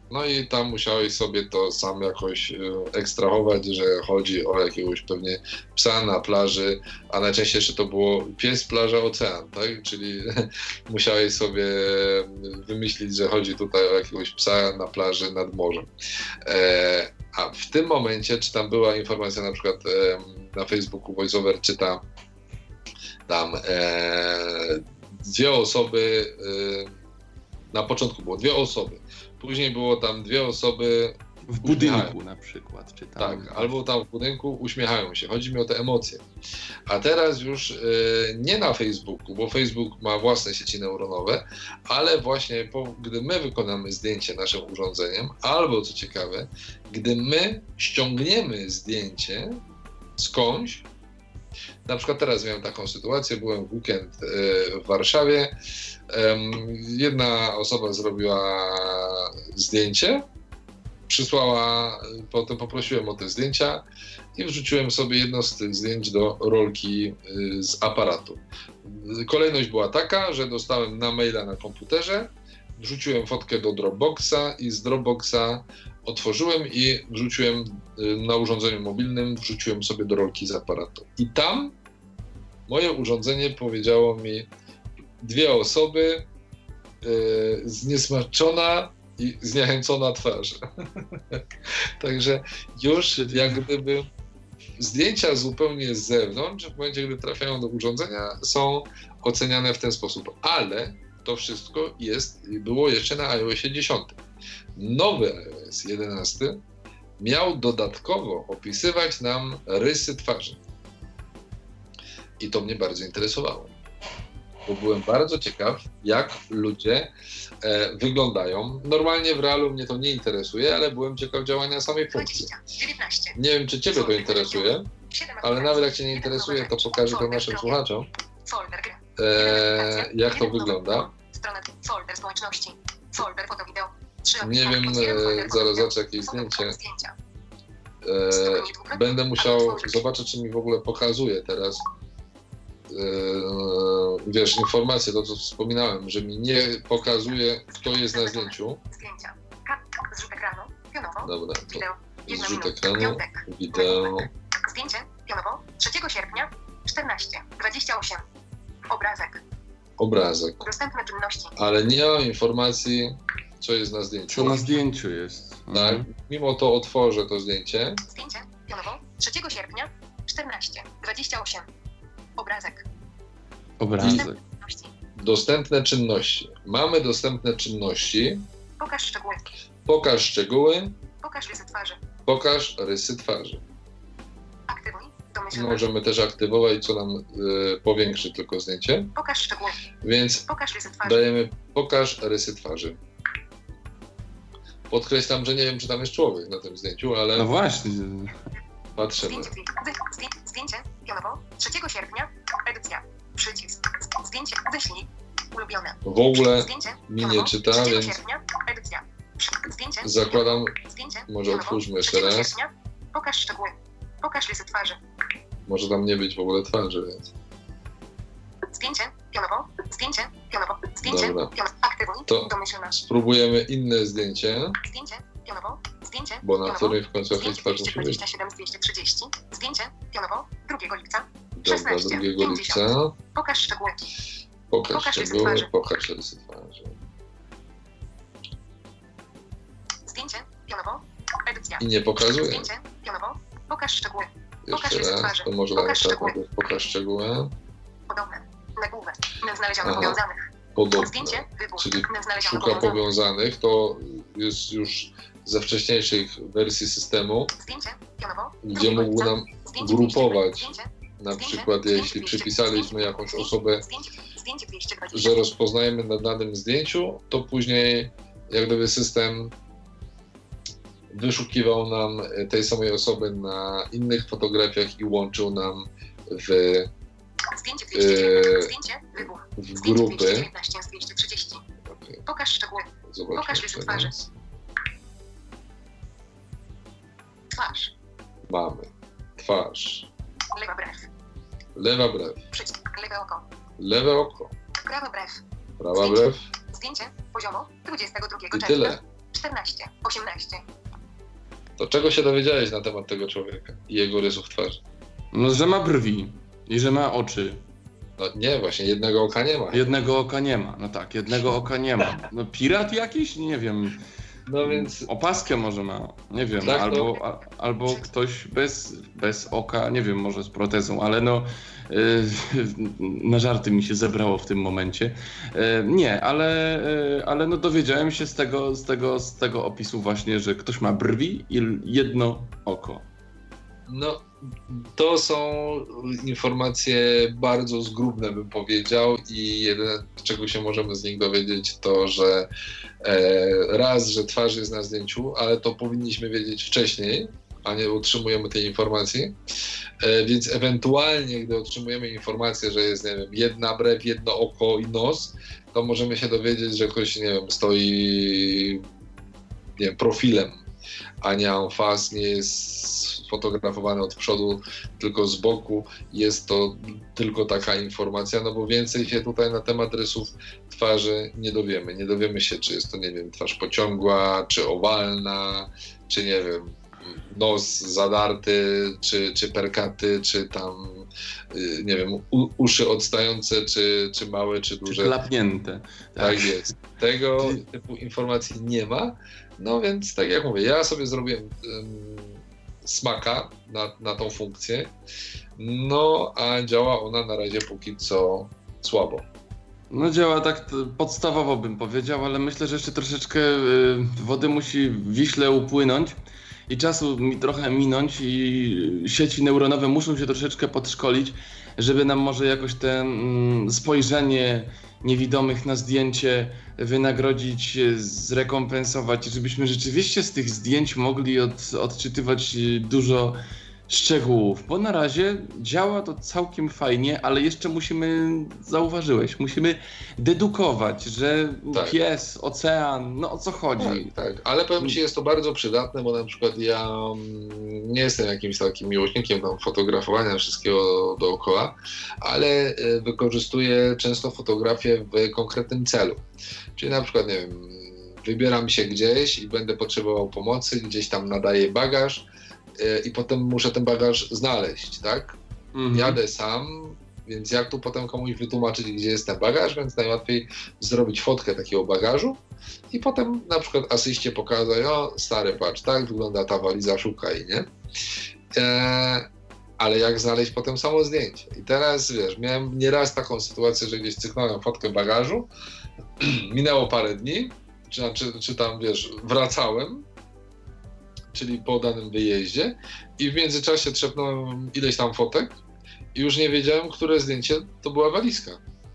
No i tam musiałeś sobie to sam jakoś ekstrahować, że chodzi o jakiegoś pewnie psa na plaży, a najczęściej jeszcze to było pies, plaża, ocean, tak? Czyli musiałeś sobie wymyślić, że chodzi tutaj o jakiegoś psa na plaży nad morzem. E, a w tym momencie, czy tam była informacja na przykład e, na Facebooku VoiceOver czyta tam e, dwie osoby, e, na początku było dwie osoby, później było tam dwie osoby w budynku na przykład, czy tam. Tak, albo tam w budynku uśmiechają się. Chodzi mi o te emocje. A teraz już y, nie na Facebooku, bo Facebook ma własne sieci neuronowe, ale właśnie po, gdy my wykonamy zdjęcie naszym urządzeniem, albo co ciekawe, gdy my ściągniemy zdjęcie skądś, na przykład teraz miałem taką sytuację, byłem w weekend y, w Warszawie, y, jedna osoba zrobiła zdjęcie, przysłała, potem poprosiłem o te zdjęcia i wrzuciłem sobie jedno z tych zdjęć do rolki z aparatu. Kolejność była taka, że dostałem na maila na komputerze, wrzuciłem fotkę do Dropboxa i z Dropboxa otworzyłem i wrzuciłem na urządzeniu mobilnym, wrzuciłem sobie do rolki z aparatu. I tam moje urządzenie powiedziało mi dwie osoby, yy, zniesmaczona i zniechęcona twarz. Także już jak gdyby zdjęcia zupełnie z zewnątrz, w momencie, gdy trafiają do urządzenia, są oceniane w ten sposób. Ale to wszystko jest, było jeszcze na iOSie dziesięć. Nowy iOS jedenasty miał dodatkowo opisywać nam rysy twarzy. I to mnie bardzo interesowało. Bo byłem bardzo ciekaw, jak ludzie e, wyglądają. Normalnie w realu mnie to nie interesuje, ale byłem ciekaw działania samej funkcji. Nie wiem, czy Ciebie to interesuje, ale nawet jak Cię nie interesuje, to pokażę to naszym słuchaczom, e, jak to wygląda. Nie wiem, e, zaraz zobaczę jakieś zdjęcie. E, będę musiał zobaczyć, czy mi w ogóle pokazuje teraz. Yy, wiesz, informacje, to co wspominałem, że mi nie pokazuje, kto jest na zdjęciu. Zdjęcia. Zrzut ekranu. Pionowo. Dobra, to Wideo. zrzut ekranu, wideo. Zdjęcie. Pionowo. trzeciego sierpnia. czternaście. dwadzieścia osiem. Obrazek. Obrazek. Dostępne czynności. Ale nie mam informacji, co jest na zdjęciu. Co na zdjęciu jest. Tak. Mhm. Mimo to otworzę to zdjęcie. Zdjęcie. Pionowo. trzeciego sierpnia. czternaście. dwadzieścia osiem. Obrazek. Obrazek. Dostępne czynności. Mamy dostępne czynności. Pokaż szczegóły. Pokaż szczegóły. Pokaż rysy twarzy. Pokaż rysy twarzy. Aktywuj. Domyślność. Możemy też aktywować, co nam y, powiększy tylko zdjęcie. Pokaż szczegóły. Więc Pokaż rysy twarzy. dajemy pokaż rysy twarzy. Podkreślam, że nie wiem, czy tam jest człowiek na tym zdjęciu, ale No właśnie. patrzymy. Zdjęcie. Zdjęcie. Zdjęcie. Pionowo. trzeciego sierpnia. Edycja. Przycisk. Zdjęcie. Wyślij. Ulubione. W ogóle Zdjęcie. mi Pionowo. nie czyta, trzeciego więc sierpnia. Edycja. Zdjęcie. zakładam, Zdjęcie. może Pionowo. otwórzmy jeszcze trzeciego raz. sierpnia. Pokaż szczegóły. Pokaż rysy twarzy. Może tam nie być w ogóle twarzy, więc Zdjęcie. Pionowo. Zdjęcie. Pionowo. Zdjęcie. Dobra. Pionowo. Aktywuj. To Domyślność. spróbujemy inne zdjęcie, Zdjęcie. Pionowo. Zdjęcie. bo na pionowo. której w końcu jakaś Zdjęcie twarz dwieście musi być. dwadzieścia siedem z dwieście trzydzieści. Zdjęcie. Pionowo. drugiego lipca. Dobra, szesnaście, drugiego pięćdziesiąt. lipca. Pokaż szczegóły. Pokaż Pokaż rysy szczegóły, twarzy. pokaż rysy twarzy. Zdjęcie. Pionowo. Edycja. I nie pokazuje. Zdjęcie. Pionowo. Pokaż szczegóły. Pokaż Jeszcze rysy raz, twarzy. to może Pokaż tak szczegóły. najpierw pokaż szczegóły. Podobne. Nagłówek. Znaleziono Aha. powiązanych. Podobne. Zdjęcie. Wybór. Czyli Znaleziono szuka powiązanych. powiązanych, to jest już ze wcześniejszych wersji systemu, Zdjęcie. Pionowo. gdzie drugiego mógł lipca. nam Zdjęcie grupować. Zdjęcie. na Zdjęcie, przykład zdjęcie jeśli dwieście, przypisaliśmy zdjęcie, jakąś zdjęcie, osobę, Zdjęcie, zdjęcie dwieście dwadzieścia. że rozpoznajemy na danym zdjęciu, to później jak gdyby system wyszukiwał nam tej samej osoby na innych fotografiach i łączył nam w, Zdjęcie dwieście dziewiętnaście. e, Zdjęcie. Wybór. w Zdjęcie grupy. dwieście dziewiętnaście z dwieście trzydzieści. Okay, Pokaż szczegóły. zobaczmy Pokaż jeszcze rysy twarzy. raz. Twarz. Mamy twarz, Lewa brew. lewa brew, Przycisk. Lewe oko. lewe oko, Prawa brew. prawa brew Zdjęcie. Poziomo. dwudziestego drugiego i czerwca. tyle. czternaście, osiemnaście. To czego się dowiedziałeś na temat tego człowieka i jego rysów twarzy? No, że ma brwi i że ma oczy. No nie, właśnie jednego oka nie ma. Jednego oka nie ma, no tak, jednego oka nie ma. No pirat jakiś? Nie wiem. No więc... Opaskę może ma, nie wiem, Tak, albo, to... a, albo ktoś bez, bez oka, nie wiem, może z protezą, ale no yy, na żarty mi się zebrało w tym momencie. Yy, nie, ale, yy, ale no dowiedziałem się z tego, z, tego, z tego opisu właśnie, że ktoś ma brwi i jedno oko. No, to są informacje bardzo zgrubne, bym powiedział, i jedyne, czego się możemy z nich dowiedzieć, to, że e, raz, że twarz jest na zdjęciu, ale to powinniśmy wiedzieć wcześniej, a nie otrzymujemy tej informacji, e, więc ewentualnie, gdy otrzymujemy informację, że jest, nie wiem, jedna brew, jedno oko i nos, to możemy się dowiedzieć, że ktoś, nie wiem, stoi, nie wiem, profilem, a nie en face, nie jest sfotografowany od przodu, tylko z boku. Jest to tylko taka informacja, no bo więcej się tutaj na temat rysów twarzy nie dowiemy. Nie dowiemy się, czy jest to, nie wiem, twarz pociągła, czy owalna, czy, nie wiem, nos zadarty, czy, czy perkaty, czy tam, nie wiem, u, uszy odstające, czy, czy małe, czy duże. Czy klapnięte. Tak, tak jest. Tego typu informacji nie ma. No więc tak jak mówię, ja sobie zrobiłem um, smaka na, na tą funkcję, no a działa ona na razie póki co słabo. No działa tak podstawowo, bym powiedział, ale myślę, że jeszcze troszeczkę y, wody musi w Wiśle upłynąć i czasu mi trochę minąć i sieci neuronowe muszą się troszeczkę podszkolić, żeby nam może jakoś te mm, spojrzenie niewidomych na zdjęcie wynagrodzić, zrekompensować, żebyśmy rzeczywiście z tych zdjęć mogli od, odczytywać dużo szczegółów, bo na razie działa to całkiem fajnie, ale jeszcze musimy, zauważyłeś, musimy dedukować, że tak. pies, ocean, no o co chodzi. Tak, tak, ale powiem Ci, jest to bardzo przydatne, bo na przykład ja nie jestem jakimś takim miłośnikiem tam fotografowania wszystkiego dookoła, ale wykorzystuję często fotografię w konkretnym celu. Czyli na przykład, nie wiem, wybieram się gdzieś i będę potrzebował pomocy, gdzieś tam nadaję bagaż, i potem muszę ten bagaż znaleźć, tak? Mhm. Jadę sam, więc jak tu potem komuś wytłumaczyć, gdzie jest ten bagaż, więc najłatwiej zrobić fotkę takiego bagażu i potem na przykład asyście pokazać, o stary, patrz, tak wygląda ta waliza, szukaj, nie? Eee, ale jak znaleźć potem samo zdjęcie? I teraz, wiesz, miałem nieraz taką sytuację, że gdzieś cyknąłem fotkę bagażu, minęło parę dni, czy, czy, czy tam, wiesz, wracałem, czyli po danym wyjeździe, i w międzyczasie trzepnąłem ileś tam fotek i już nie wiedziałem, które zdjęcie to była walizka.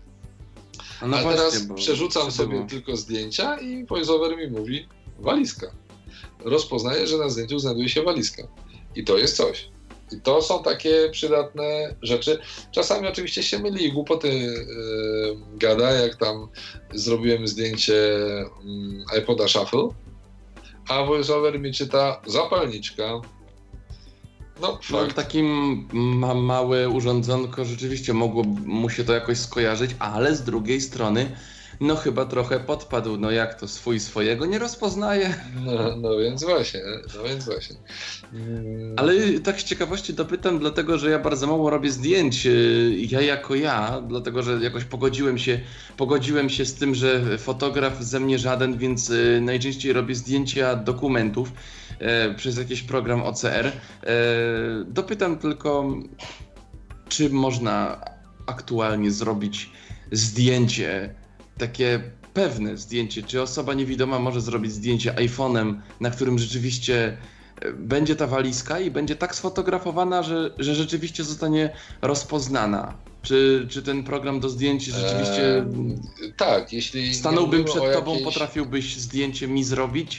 A, no A właśnie, teraz przerzucam sobie było. tylko zdjęcia i voiceover mi mówi walizka. Rozpoznaję, że na zdjęciu znajduje się walizka. I to jest coś. I to są takie przydatne rzeczy. Czasami oczywiście się myli i głupoty yy, gada, jak tam zrobiłem zdjęcie yy, iPoda Shuffle, a voiceover mi czyta zapalniczka. No, no takim ma małe urządzonko rzeczywiście mogło mu się to jakoś skojarzyć, ale z drugiej strony no chyba trochę podpadł, no jak to swój swojego nie rozpoznaje. No, no więc właśnie, no więc właśnie. Hmm. Ale tak z ciekawości dopytam, dlatego że ja bardzo mało robię zdjęć, ja jako ja, dlatego że jakoś pogodziłem się, pogodziłem się z tym, że fotograf ze mnie żaden, więc najczęściej robię zdjęcia dokumentów e, przez jakiś program O C R. E, dopytam tylko, czy można aktualnie zrobić zdjęcie, takie pewne zdjęcie, czy osoba niewidoma może zrobić zdjęcie iPhone'em, na którym rzeczywiście będzie ta walizka i będzie tak sfotografowana, że, że rzeczywiście zostanie rozpoznana. Czy, czy ten program do zdjęć rzeczywiście... Eee, tak, jeśli... Stanąłbym przed tobą, jakiejś... potrafiłbyś zdjęcie mi zrobić?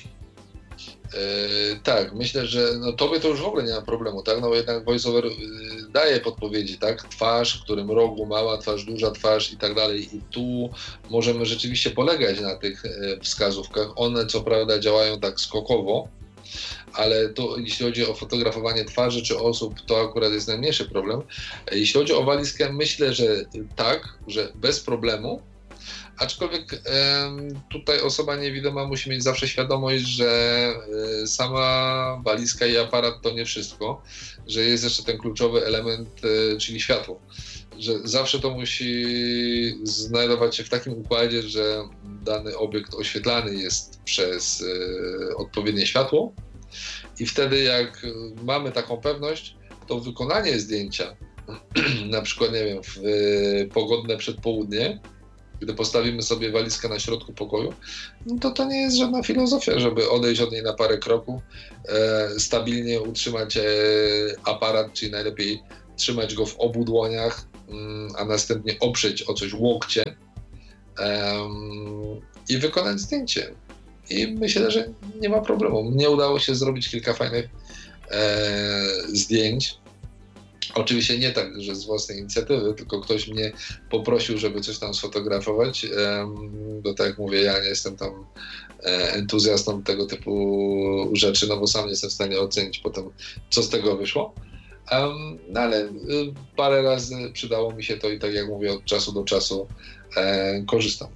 Yy, tak, myślę, że no, tobie to już w ogóle nie ma problemu, tak? No bo jednak voiceover yy, daje podpowiedzi, tak? Twarz, w którym rogu mała twarz, duża twarz i tak dalej. I tu możemy rzeczywiście polegać na tych yy, wskazówkach. One co prawda działają tak skokowo, ale to jeśli chodzi o fotografowanie twarzy czy osób, to akurat jest najmniejszy problem. Jeśli chodzi o walizkę, myślę, że tak, że bez problemu. Aczkolwiek e, tutaj osoba niewidoma musi mieć zawsze świadomość, że e, sama walizka i aparat to nie wszystko, że jest jeszcze ten kluczowy element, e, czyli światło. Że zawsze to musi znajdować się w takim układzie, że dany obiekt oświetlany jest przez e, odpowiednie światło i wtedy jak mamy taką pewność, to wykonanie zdjęcia, na przykład, nie wiem, w e, pogodne przedpołudnie, gdy postawimy sobie walizkę na środku pokoju, no to to nie jest żadna filozofia, żeby odejść od niej na parę kroków, e, stabilnie utrzymać e, aparat, czyli najlepiej trzymać go w obu dłoniach, mm, a następnie oprzeć o coś łokcie um, i wykonać zdjęcie. I myślę, że nie ma problemu. Mnie udało się zrobić kilka fajnych e, zdjęć. Oczywiście nie tak, że z własnej inicjatywy, tylko ktoś mnie poprosił, żeby coś tam sfotografować. Bo tak jak mówię, ja nie jestem tam entuzjastą tego typu rzeczy, no bo sam nie jestem w stanie ocenić potem, co z tego wyszło. No ale parę razy przydało mi się to i tak jak mówię, od czasu do czasu korzystam.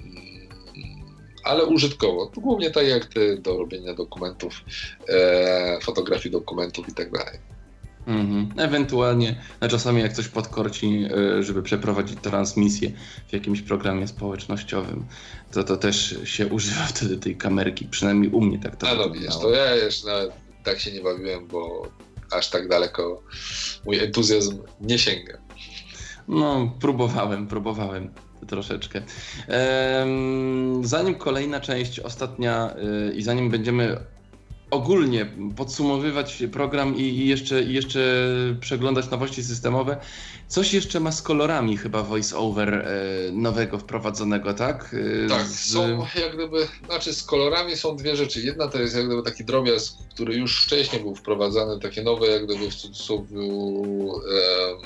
Ale użytkowo, głównie tak jak ty, do robienia dokumentów, fotografii dokumentów i tak dalej. Mhm. Ewentualnie, no czasami jak coś podkorci, żeby przeprowadzić transmisję w jakimś programie społecznościowym, to to też się używa wtedy tej kamerki, przynajmniej u mnie tak to wyglądało. No wiesz, to ja jeszcze nawet tak się nie bawiłem, bo aż tak daleko mój entuzjazm nie sięga. No, próbowałem, próbowałem troszeczkę. Ehm, zanim kolejna część, ostatnia yy, i zanim będziemy ogólnie podsumowywać program i, i, jeszcze, i jeszcze przeglądać nowości systemowe. Coś jeszcze ma z kolorami chyba VoiceOver e, nowego wprowadzonego, tak? E, tak, z... są jak gdyby, znaczy z kolorami są dwie rzeczy. Jedna to jest jak gdyby taki drobiazg, który już wcześniej był wprowadzany, takie nowe jak gdyby w cudzysłowie e,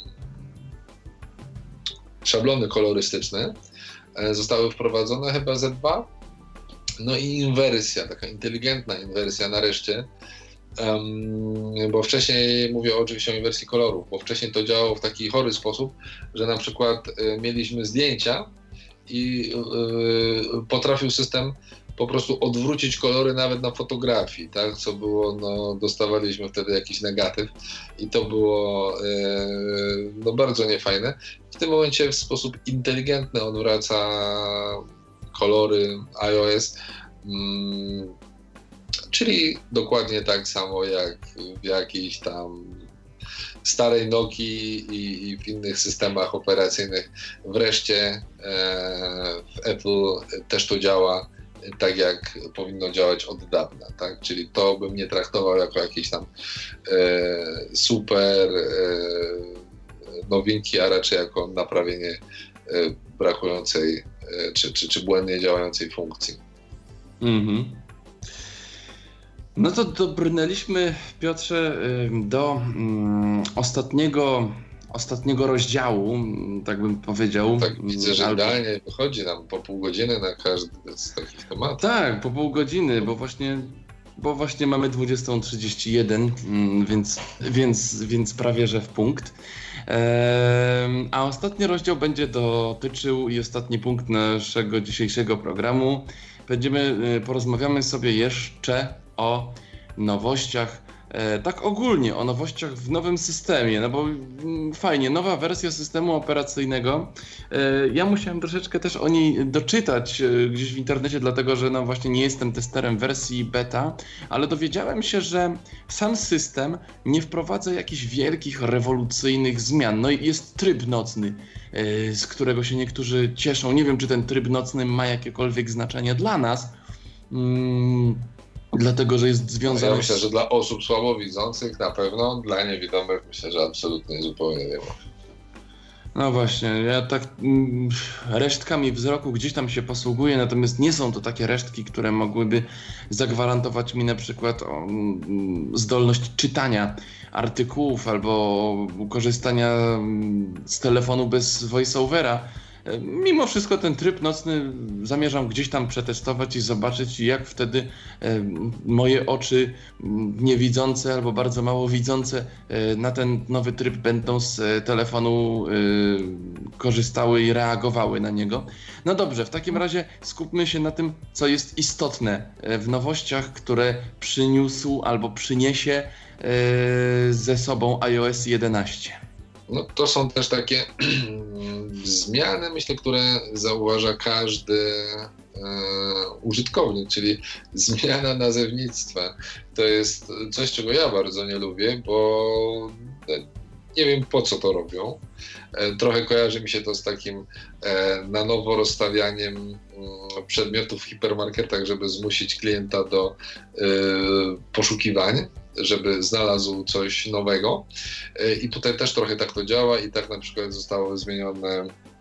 szablony kolorystyczne e, zostały wprowadzone chyba ze dwa. No i inwersja, taka inteligentna inwersja nareszcie, um, bo wcześniej, mówię oczywiście o inwersji kolorów, bo wcześniej to działało w taki chory sposób, że na przykład y, mieliśmy zdjęcia i y, potrafił system po prostu odwrócić kolory nawet na fotografii, tak, co było, no dostawaliśmy wtedy jakiś negatyw i to było y, no bardzo niefajne. W tym momencie w sposób inteligentny odwraca kolory iOS, mm, czyli dokładnie tak samo jak w jakiejś tam starej Nokii i, i w innych systemach operacyjnych. Wreszcie e, w Apple też to działa tak, jak powinno działać od dawna, tak? Czyli to bym nie traktował jako jakieś tam e, super e, nowinki, a raczej jako naprawienie e, brakującej Czy, czy, czy błędnie działającej funkcji. Mm-hmm. No to dobrnęliśmy, Piotrze, do um, ostatniego, ostatniego rozdziału, tak bym powiedział. No tak widzę, że Albo... idealnie wychodzi nam po pół godziny na każdy z takich tematów. Tak, po pół godziny, bo właśnie, bo właśnie mamy dwudziesta trzydzieści jeden, więc, więc, więc prawie że w punkt. A ostatni rozdział będzie dotyczył i ostatni punkt naszego dzisiejszego programu. Będziemy, porozmawiamy sobie jeszcze o nowościach, tak ogólnie o nowościach w nowym systemie, no bo fajnie, nowa wersja systemu operacyjnego. Ja musiałem troszeczkę też o niej doczytać gdzieś w internecie, dlatego że no właśnie nie jestem testerem wersji beta, ale dowiedziałem się, że sam system nie wprowadza jakichś wielkich, rewolucyjnych zmian. No i jest tryb nocny, z którego się niektórzy cieszą. Nie wiem, czy ten tryb nocny ma jakiekolwiek znaczenie dla nas. Hmm. Dlatego, że jest związany... Ja myślę, że dla osób słabowidzących na pewno, dla niewidomych myślę, że absolutnie zupełnie nie ma. No właśnie, ja tak mm, resztkami wzroku gdzieś tam się posługuję, natomiast nie są to takie resztki, które mogłyby zagwarantować mi na przykład o, mm, zdolność czytania artykułów albo korzystania z telefonu bez voiceovera. mimo wszystko ten tryb nocny zamierzam gdzieś tam przetestować i zobaczyć, jak wtedy moje oczy niewidzące albo bardzo mało widzące na ten nowy tryb będą z telefonu korzystały i reagowały na niego. No dobrze, w takim razie skupmy się na tym, co jest istotne w nowościach, które przyniósł albo przyniesie ze sobą iOS jedenaście. No to są też takie zmiany, myślę, które zauważa każdy e, użytkownik, czyli zmiana nazewnictwa. To jest coś, czego ja bardzo nie lubię, bo nie wiem, po co to robią. E, trochę kojarzy mi się to z takim e, na nowo rozstawianiem m, przedmiotów w hipermarketach, żeby zmusić klienta do e, poszukiwań, żeby znalazł coś nowego. I tutaj też trochę tak to działa i tak na przykład zostały zmienione